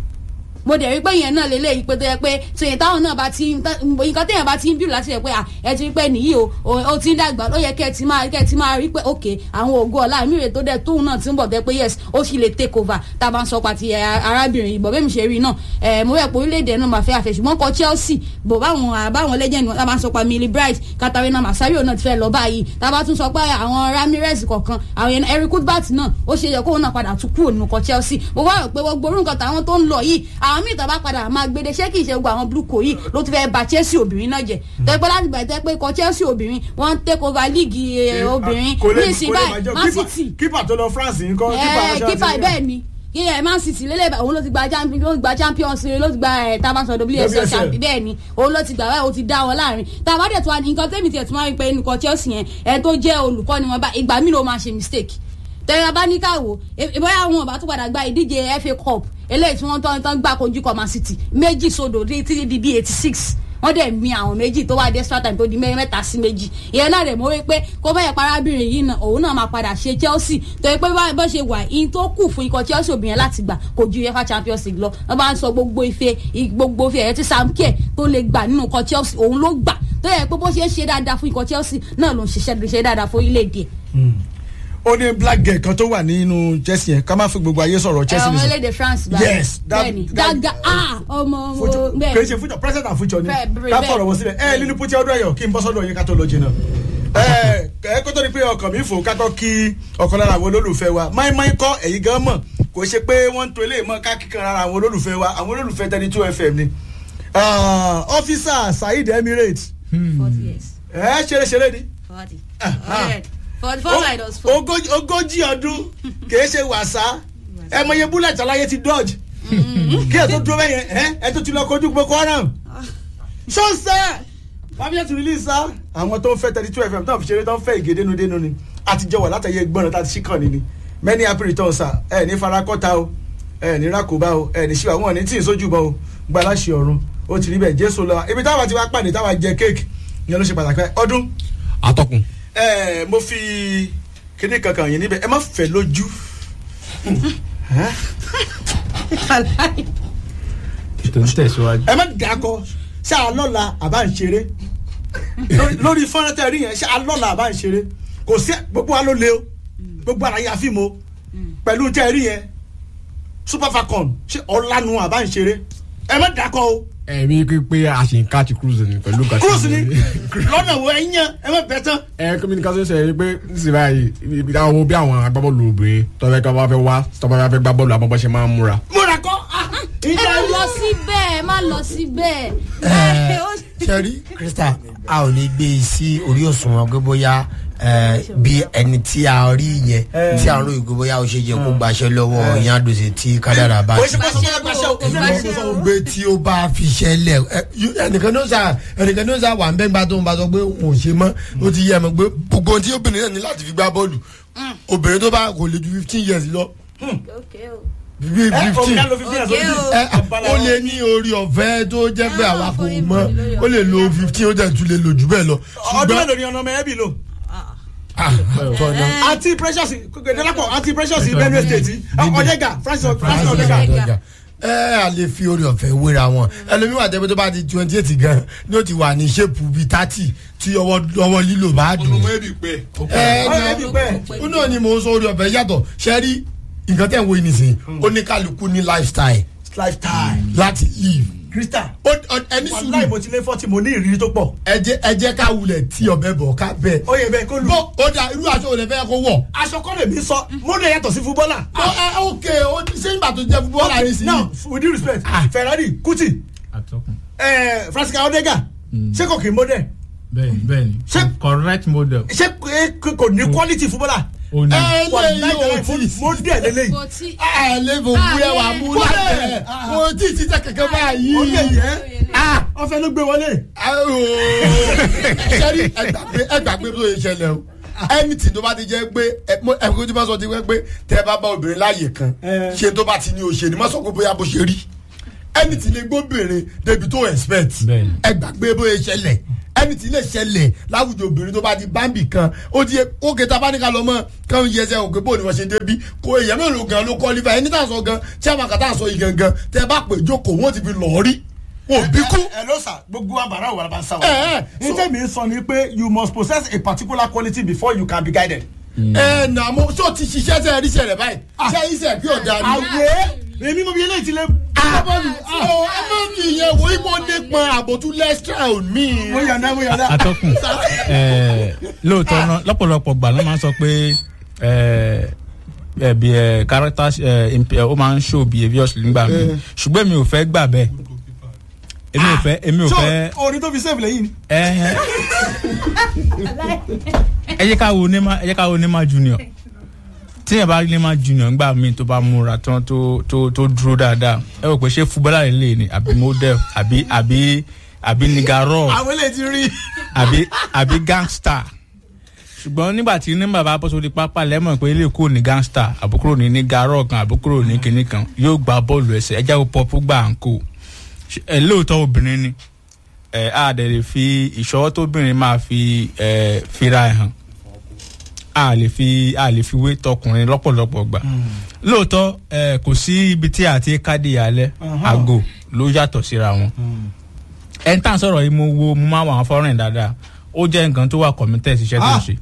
mo dẹ̀ rí pé yẹn náà lélẹ́yìí pé tó yẹ pé tòyìn táwọn náà bá ti nǹkan téèyàn bá ti ń bíu láti rẹ̀ pé ẹ ti rí pé nìyí o ó ti ń dàgbà ó yẹ kẹ́ ẹ ti máa kẹ́ ẹ ti máa rí pé ok àwọn ògo ọ̀la mi rè tó dẹ̀ tóun náà ti ń bọ̀ tẹ́ pé yes ó sì lè take over tá a bá ń sọ pàtì arábìnrin ìbọ̀ bẹ́ẹ̀ mi ṣe rí náà ẹ̀ mo rẹ̀ pé orílẹ̀-èdè náà máa fẹ́ àfẹ́ ṣùgbọ́n kọ Chelsea bò báwọn àbáwọn legend tá a bá ń sọ pa Millie Bright Katarina Masario náà ti fẹ́ lọ báyìí tá a bá tún sọ pé àwọn Ramirez kọ̀ọ̀kan àwọn Eric Cuthbert náà ó ṣe yẹ kóun náà padà tún kúrò nínú kọ Chelsea mo wá rò pé gbogbo orúkọ táwọn tó ń lọ yìí àwọn míì tá a bá padà máa gbede ṣé kì í ṣe gbogbo àwọn blue co yìí ló ti fẹ́ ba Chelsea obìnrin náà jẹ́ tẹ́pẹ́ láti gbà tẹ́pẹ́ kọ Chelsea obìnrin wọ́n ń take over league obìnrin ní ìsìn báyìí Man City kípà tó lọ France nǹkan kípà bẹ́ẹ̀ ni yíyẹ Man City lélẹ̀ òun ló ti gba champions ló ti gba champions ló ti gba tabasan W S L champion bẹ́ẹ̀ ni òun ló ti gbà báyìí ó ti dá wọn láàrin tàbádẹ̀ tó wà ní nǹkan tẹ́mi tiẹ̀ tó máa ń pẹ́ nǹkan Chelsea yẹn ẹ̀ tó jẹ́ olùkọ́ ni wọ́n bá ìgbà mí ló máa ṣe mistake tẹ́lẹ̀ bá ní káwọ́ ìbáyà wọn ọba tó padà gba ìdíje F A Cup eléyìí tí wọ́n tán tán gbà kojú kọ Man City méjì sódò títí di bíi eighty six wọ́n dẹ̀ mi àwọn méjì tó wá dé extra time tó di mẹ́ta sí méjì ìyẹn náà rẹ̀ mọ́ wí pé kó bẹ́ẹ̀ parábìnrin yìí náà òun náà máa padà ṣe Chelsea tó yẹ pé bó ṣe wà in tó kù fún ikọ̀ Chelsea obìnrin láti gbà kò ju UEFA Champions League lọ wọ́n bá ń sọ gbogbo ife gbogbo ife ẹ̀yẹ tí Sam Kerr tó lè gbà nínú ikọ̀ Chelsea òun ló gbà tó yẹ pé bó ṣe ń ṣe dáadáa fún ikọ̀ Chelsea náà ló ń ṣiṣẹ́ dáadáa fún orílẹ̀-èdè ó ní black girl kan tó wà nínú Chelsea yẹn ká má fi gbogbo ayé sọ̀rọ̀ Chelsea nìyẹn. ọmọ orílẹ̀-èdè France báyìí yes daga ah ọmọ ọmọ bẹ́ẹ̀ kì í ṣe future present and future ni ká fọ̀rọ̀ wọ sílẹ̀ ẹ lílu pútí ọdún ẹ̀yọ̀ kí n bọ́ sọ́dọ̀ yín ká tó lọ jìnnà ẹ ẹ kó tó di pé ọkàn mi fò kákọ́ kí ọ̀kan lára àwọn olólùfẹ́ wa máìmáì kọ́ ẹ̀yìn gan mọ̀ kò ṣe pé wọ́n ń to eléyìí mọ́ ká kíkan lára àwọn olólùfẹ́ wa àwọn olólùfẹ́ thirty two F M ni ọ́fíìsà Saheed Emirates ẹ ṣeré ṣeré ni ogójì ọdún kìí ṣe wàsá ẹ mọ iye bullet aláyé ti dodge kí ẹ tó dúró bẹ́yẹn ẹ ẹ tó ti lọ kojú Boko Haram ṣọ́ọ̀ṣẹ́ wàá ti release sá àwọn tó ń fẹ́ thirty two F M tó ń fi ṣeré tó ń fẹ́ ìgé dénúdénú ni àtijọ́ wà látàyè gbọ́nà tá a ti ṣí kàn ní ni many happy returns sá ẹ ní farakọ́ta o ẹ ní rákòbá o ẹ ní ṣíwá wọn ní tí ì sójú bọ́ o gba aláṣẹ ọ̀run ó ti rí bẹ́ẹ̀ Jésù lọ ibi táwa ti wá pàdé táwa jẹ kéèkì ìyẹn ló ṣe pàtàkì ọdún. atọ́kùn. ẹ mo fi kíní kankan yìí níbẹ̀ ẹ má fẹ́ lójú. ètò ń tẹ̀síwájú. ẹ má dàkọ ṣé alọ́la àbá ń ṣeré lórí fọ́nrán tẹ́ rí yẹn ṣé alọ́la àbá ń ṣeré kò sí gbogbo wa ló lé o gbogbo ara yà fíìmù o pẹ̀lú tẹ́ rí yẹn Super Falcon ṣé ọ̀lànà àbá ń ṣeré ẹ má dàkọ o. ẹ̀mí pé a ṣe ń káàtì cruise ni pẹ̀lú gàtí. cruise ni lọ́nà wo ẹ̀yìn yẹn ẹ má bẹ̀ tán. ẹ communication ṣe é pé nísìnyí báyìí ibi táwọn bí àwọn agbábọ́ọ̀lù obìnrin tọ́fẹ́ kí wọ́n fẹ́ wá tọ́fẹ́ fẹ́ gbá bọ́ọ̀lù àbọ̀bọ̀ ṣe máa ń múra. múra kọ́. ẹ má lọ síbẹ̀ ẹ má lọ síbẹ̀. sẹ́rí Krista a ò ní gbé e sí orí òṣùwọ̀n pé bóyá bí ẹni tí a rí yẹn tí a ń ròyìn pé bóyá ó ṣe yẹ kó gbaṣẹ́ lọ́wọ́ ìyẹn àdòsí tí kádàrà bá ti. gbé tí ó bá fi ṣẹlẹ̀ ẹnìkan ló sà ẹnìkan ló sà wà ń bẹ́ẹ̀ bá tó ń bá sọ pé òun ò ṣe mọ́ ó ti yẹ ẹ mọ̀ pé gbogbo ohun tí obìnrin náà ní láti fi gbá bọ́ọ̀lù obìnrin tó bá kò lè ju fifteen years lọ. fifteen ó lè ní orí ọ̀fẹ́ tó jẹ́ pé àwa kò mọ̀ ó lè lo fifteen ó dẹ̀ tún lè lò jù bẹ́ẹ̀ lọ. ọdún mélòó ni ọ̀nà mẹ́ẹ̀bì lò. anti precious delapo anti precious Benue State Odega Francis Francis Odega. ẹ a lè fi orí ọ̀fẹ́ wéra wọn ẹlòmíràn àtẹ́gbẹ́ tó bá di twenty eight gan ni ó ti wà ní ṣépù bíi thirty tí ọwọ́ lílò bá dùn. ọ̀nà mẹ́ẹ̀bì pẹ́. ẹ ẹ ó náà ni mò ń sọ orí ọ̀fẹ́ yàtọ̀ ṣẹ́rí nǹkan tẹ̀ ń wo ìnìsín oníkàlùkù ní lifestyle. lifestyle. láti live. Krista ẹni sùúrù wàláì mo ti lé fọ́tì mo ní ìrírí tó pọ̀. ẹ jẹ́ ẹ jẹ́ ká wulẹ̀ tí ọbẹ̀ bọ̀ ká bẹ́ẹ̀. ó yẹ bẹ́ẹ̀ kó lu. bó o da irú aṣọ òde fẹ́ kó wọ̀. aṣọ kọ́ lè mi sọ mo lè yàtọ̀ sí fúbọ́là. ó ẹ ok ó ṣé nígbà tó jẹ́ fúbọ́là ní sí. now with due respect Ferrari Kuti ẹ Francis Odega ṣé kò kì í model. bẹ́ẹ̀ni bẹ́ẹ̀ni correct model. ṣé kò ní quality fúbọ́là ó ní. ẹ lè yóò tí mo dẹ̀ lélẹ́yìn. kò tí ẹ lè fò wúyẹ wà mú lábẹ́ kò tí ti tẹ kẹ̀kẹ́ báyìí. ó yẹ yẹ ọfẹ ló gbé wọlé. sẹ́rí ẹgbàgbé ẹgbàgbé tó yẹ ṣẹlẹ̀ o anything tó bá ti jẹ́ pé ẹ̀kọ́ tí bá sọ ti wẹ́ pé tẹ́ ẹ bá bá obìnrin láàyè kan ṣe tó bá ti ní o ṣe ni má sọ pé bóyá bó ṣe rí anything lè gbóbìnrin débi tó expect ẹgbàgbé bó yẹ ṣẹlẹ̀ anything lè ṣẹlẹ̀ láwùjọ obìnrin tó bá ti bámbì kan ó ti ó kẹta bá ní ká lọ mọ́ káwọn yẹ ẹsẹ̀ òkè bó ni wọ́n ṣe débi kò èèyàn mélòó gan ló qualify ẹni tá à ń sọ gan tí a máa kà tá à ń sọ yìí gangan tẹ́ ẹ bá pè jókòó wọ́n ti fi lọ́ọ́ rí òbí kú. ẹ ló sà gbogbo àbàrà òwò àbá sáwọ. ní tẹ́mi sọ ni pé you must possess a particular quality before you can be guided. ẹ nà mo tó ti ṣiṣẹ́ tẹ́ ẹ rí sẹ̀rẹ̀ báyìí ṣé iṣẹ́ kí ọ̀dà ni. àwẹ̀ èmi mo bí eléyìí ti lé. àbọ̀lù ẹ má fi ìyẹn wo ibo nípa àbòtú lẹ́sítà ò ní. mo yànnà mo yànnà. atọ́kùn lóòótọ́ náà lọ́pọ̀lọpọ̀ gbà ló máa ń sọ pé ẹbí ẹ character ẹ ó máa ń show behaviours nígbà mi ṣùgbọ́n mi ò fẹ́ gbà bẹ́ẹ̀ èmi ò fẹ́ èmi ò fẹ́. orin tó fi save lẹ́yìn ni. ẹ ẹ jẹ́ ká wo Neymar ẹ jẹ́ ká wo Neymar junior tí yẹn bá rí Neymar junior nígbà míì tó bá múra tán tó tó tó dúró dáadáa ẹ rò pé ṣé fúbọ́lá rẹ̀ lè ní àbí model àbí àbí àbí nigaro àwọn eléyìí ti rí. àbí àbí gangster ṣùgbọ́n nígbà tí Neymar bá bọ́ sórí pápá lẹ́mọ̀ pé ilé kúrò ní gangster àbúkúrò ní nigaro kan àbúkúrò ní kinní kan yóò gba bọ́ọ̀lù ẹsẹ̀ ẹ jẹ́ kó pọ́pọ́ gbà ń kó ẹ lóòótọ́ obìnrin ni ẹ á dẹ̀ lè fi ìṣọwọ́ tóbìnrin máa fi ẹ fira ẹ̀ hàn a lè fi a lè fi wé tọkùnrin lọ́pọ̀lọpọ̀ gbà lóòótọ́ ẹ kò sí ibi tí a ti kádì alẹ́ àgò ló yàtọ̀ síra wọn ẹ̀ ń tàn sọ̀rọ̀ yìí mo wo mo máa wà wọn fọ́rìn dáadáa ó jẹ́ nǹkan tó wà committed sí iṣẹ́ tó ń ṣe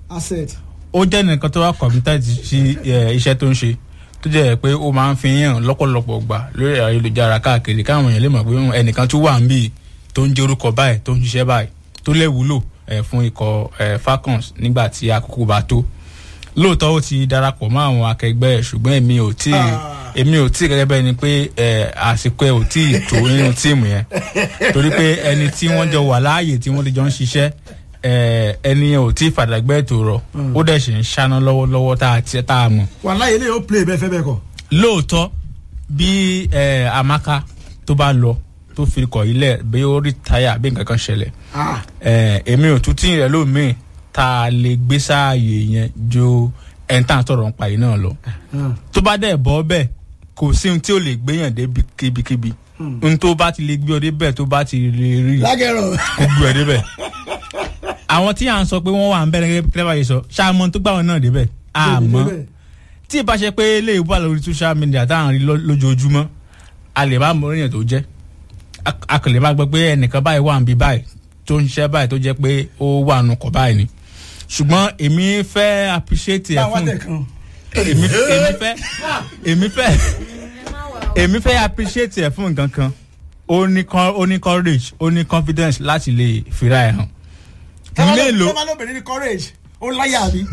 ó jẹ́ nǹkan tó wà committed sí iṣẹ́ tó ń ṣe tó jẹ́ pé ó máa ń fi hàn lọ́pọ̀lọpọ̀ gbà lórí ayélujára káàkiri káwọn èèyàn lè mọ̀ pé ẹnìkan tó wà ń bì tó ń jẹ́ orúkọ báyìí tó ń ṣiṣẹ́ báyìí tó lè wúlò fún ikọ̀ Falcons nígbà tí àkókò bá tó lóòótọ́ ó ti darapọ̀ mọ́ àwọn akẹgbẹ́ ẹ̀ ṣùgbọ́n èmi ò tí èmi ò tí gẹ́gẹ́ bẹ́ẹ̀ ni pé àsìkò ẹ̀ ò tí ì tó nínú tíìmù yẹn torí pé ẹni tí wọ́n jọ wà láàyè tí wọ́n ti jọ ń ṣiṣẹ́ ẹni yẹn ò tí ì fàdàgbẹ́ ètò rọ̀ ó dẹ̀ ṣe ń ṣáná lọ́wọ́lọ́wọ́ tá a ti tá a mọ̀. wàhálà ilé yóò play bẹ́ẹ̀ fẹ́ bẹ́ẹ̀ kọ́. lóòótọ́ bí Amaka tó bá lọ tó fi kọ̀ ilẹ̀ bí ó rí táyà bí nǹkan kan ṣẹlẹ̀ èmi ò tún tí ì rẹ̀ lómìn tá a lè gbé sáàyè yẹn jo ẹ̀ńtà sọ̀rọ̀ nípa yìí náà lọ. tó bá dẹ̀ bọ́ bẹ́ẹ̀ kò sí ohun tí ó lè gbéyàn dé kíbikíbi ohun tó bá ti lè gbé ọ débẹ̀ tó bá ti lè rí kó gbé ọ débẹ̀. àwọn tí à ń sọ pé wọ́n wà ń bẹ̀rẹ̀ gẹ́gẹ́ clever yìí sọ ṣáàmọ́ tó gbà wọn náà débẹ̀ àmọ́ tí ìbá ṣe pé ilé ìwà lórí social media táwọn rí lójoojúmọ́ a lè má mọ oríyàn tó jẹ́ a kò lè má gbọ́ pé ẹnìkan báyìí wà ń bí báyìí tó ń ṣe báyìí tó jẹ́ pé ó wà nù kọ́ báyìí ni ṣùgbọ́n èmi fẹ́ appreciate ẹ̀ fún èmi fẹ́ èmi fẹ́ èmi fẹ́ appreciate ẹ̀ fún nǹkan kan ó ní courage ó ní confidence láti lè fira ẹ̀ hàn. mélòó ẹ máa lóbìnrin ní courage ó láyà mi.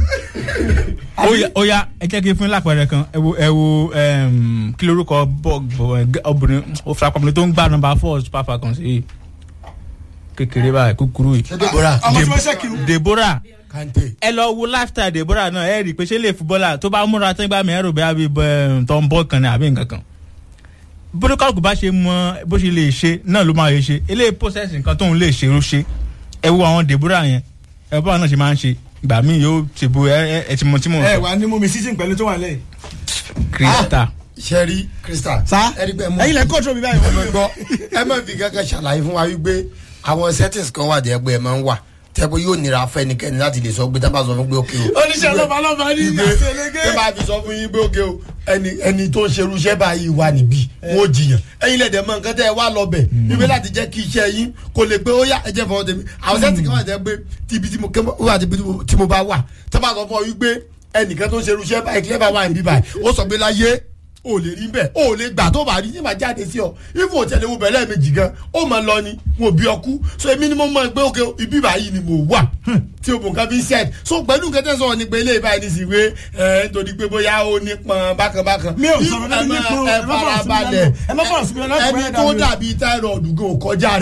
ó yá ẹ jẹ́ kí n fún lápẹẹrẹ kan ẹ wo ẹ wo kí lorúkọ obìnrin ó fara pamọ́ tó ń gbà nọ́mbà four Super Falcons yìí kékeré báyìí kúkúrú yìí. Deborah Deborah ẹ lọ wo lifestyle Deborah náà ẹ rí i pé ṣé lè fúbọ́là tó bá múra tó ń gbà mí ẹ rò bẹ́ẹ̀ bí tó ń bọ́ kan ní àbí nǹkan kan bóde kálukú bá ṣe mọ bó ṣe lè ṣe náà ló máa lè ṣe eléyìí process nǹkan tóun lè ṣe ló ṣe ẹ wo àwọn Deborah yẹn ẹ bá wọn náà ṣe máa ń ṣe gbà mí yóò ṣe bo ẹ ẹ ti mọ tí mò ń sọ. ẹ wà ní mú mi sísìn pẹ̀lú tó wà lẹ́yìn. Krista sẹ́rí Krista sa ẹyin lẹ kóòtù mi báyìí. ẹ mọ̀ gbọ́ ẹ má fi kankan ṣàlàyé fún wa wípé àwọn settings kan wà dé ẹgbẹ́ ẹ máa ń wà tẹ́gbẹ́ yóò nira fẹ́nikẹ́ni láti lè sọ pé tábà sọ fún pé ókè o. oníṣẹ́ lọ́ba lọ́ba ní ìgbésẹ̀lẹ́gẹ́. tẹ́ bá fi sọ fún yín pé ókè o ẹni ẹni tó ń ṣerú iṣẹ́ báyìí wà níbí wọ́n jiyàn ẹ̀yin lẹ́dẹ̀ mọ nǹkan tẹ́ ẹ wá lọ bẹ̀ wípé láti jẹ́ kí iṣẹ́ yín kò lè pé ó yá ẹ̀jẹ̀ fọwọ́ tèmi àwọn sẹ́ẹ̀tì kan wà jẹ́ pé tíbi tí mo bá wà tábà sọ fún ọ wípé ẹnìkan tó ń ṣerú iṣẹ́ báyìí kílẹ̀ bá wà níbí báyìí ó sọ pé láyé o lè rí bẹ́ẹ̀ o lè gbà tó bá rí yín máa jáde sí ọ ifo òtẹ́lẹ̀ wo bẹ̀rẹ̀ méjì gan ó máa lọ ni mo bí ọkú so èmi ni mo mọ̀ pé òkè ibi báyìí ni mo wà tí o mọ̀ nǹkan fi ń sẹ́ẹ̀d so pẹ̀lú nǹkan tẹ́ sọ̀rọ̀ ni pé ilé ìbáyìí ní sì wé ẹ̀ nítorí pé bóyá ó nípọn bákan bákan mi ò sọ̀rọ̀ nípa nípọn ẹ farabalẹ̀ ẹni tó dàbí táírọ̀dù gan kọjá rẹ̀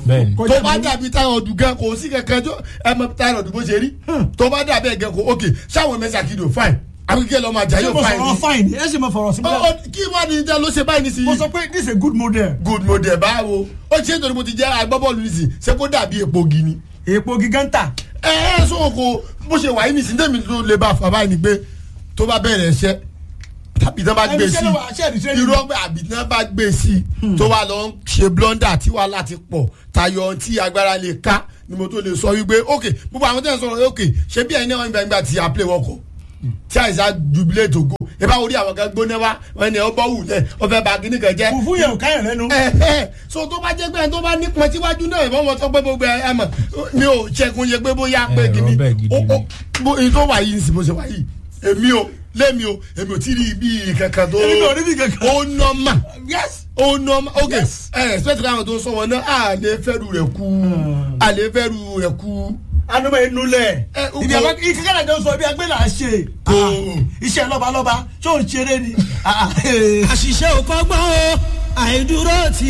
tó bá dàbí táwọn ọdún gan kò sí kankan tó ẹ mọ táwọn ọdún bó ṣe rí tó bá dàbí ẹgẹ kò ok ṣáwọn mẹsà kìdò fine àbíkẹ́ lọ́mọ àjà yóò fine ni ẹ sì mọ fọ̀rọ̀ sí mi. kí wàá ní ìjà ló ṣe báyìí nísìnyí. mo sọ pé this is a good model. good model báwo ó ṣe é torí mo ti jẹ́ agbábọ́ọ̀lù nísìnyí ṣé kó dàbí epo gi ni. epo giganta. ẹ ẹ sọ ko bó ṣe wà yìí nísìnyí tèmi tó lè bá fà báyìí ni pé tó bá bẹ̀rẹ̀ ẹṣẹ́ tàbí tán bá gbé sí irú ọgbẹ́ àbí tán bá gbé sí tó wà lọ ṣe blunder tí wàhálà ti pọ̀ tayọ tí agbára lè ká ni mo tó lè sọ wípé ok gbogbo àwọn tẹ̀ ń sọ̀rọ̀ ok ṣé bí ẹni náà ń gbà tí a play wọ́kọ̀ tí àìsàn jubilé tó go ẹ bá orí àwọn kan gbóná wá wọn ni ọ bọ́ wùlẹ̀ ọ fẹ́ bá kíní kan jẹ́. fùfú yẹn ò káyọ̀ lẹ́nu. ẹ ẹ so tó bá jẹ́ pé tó bá ní pọn síwájú náà ìbọn wọn sọ pé gbogbo ẹ mọ̀ mi ò ṣẹ́kun yẹ pé bóyá pé kíní ó ó tó wà yìí bó ṣe wà yìí èmi ò lémi o èmi ò tí rí ibi kankan tó èmi ò rí ibi kankan ó nọ́mà yes ó nọ́mà ok ẹ ẹ̀sìpẹ̀tì káwọn tó ń sọ wọn náà à lè fẹ́rù rẹ̀ kú à lè fẹ́rù rẹ̀ kú. anumọ inú lẹ ibi àwọn ìkẹkẹrẹ jọ sọ ibi agbẹ́ là á ṣe iṣẹ́ lọ́balọ́ba tó ń ṣeré ni. àṣìṣe ò kọ́gbọ́n o àìdúró ti.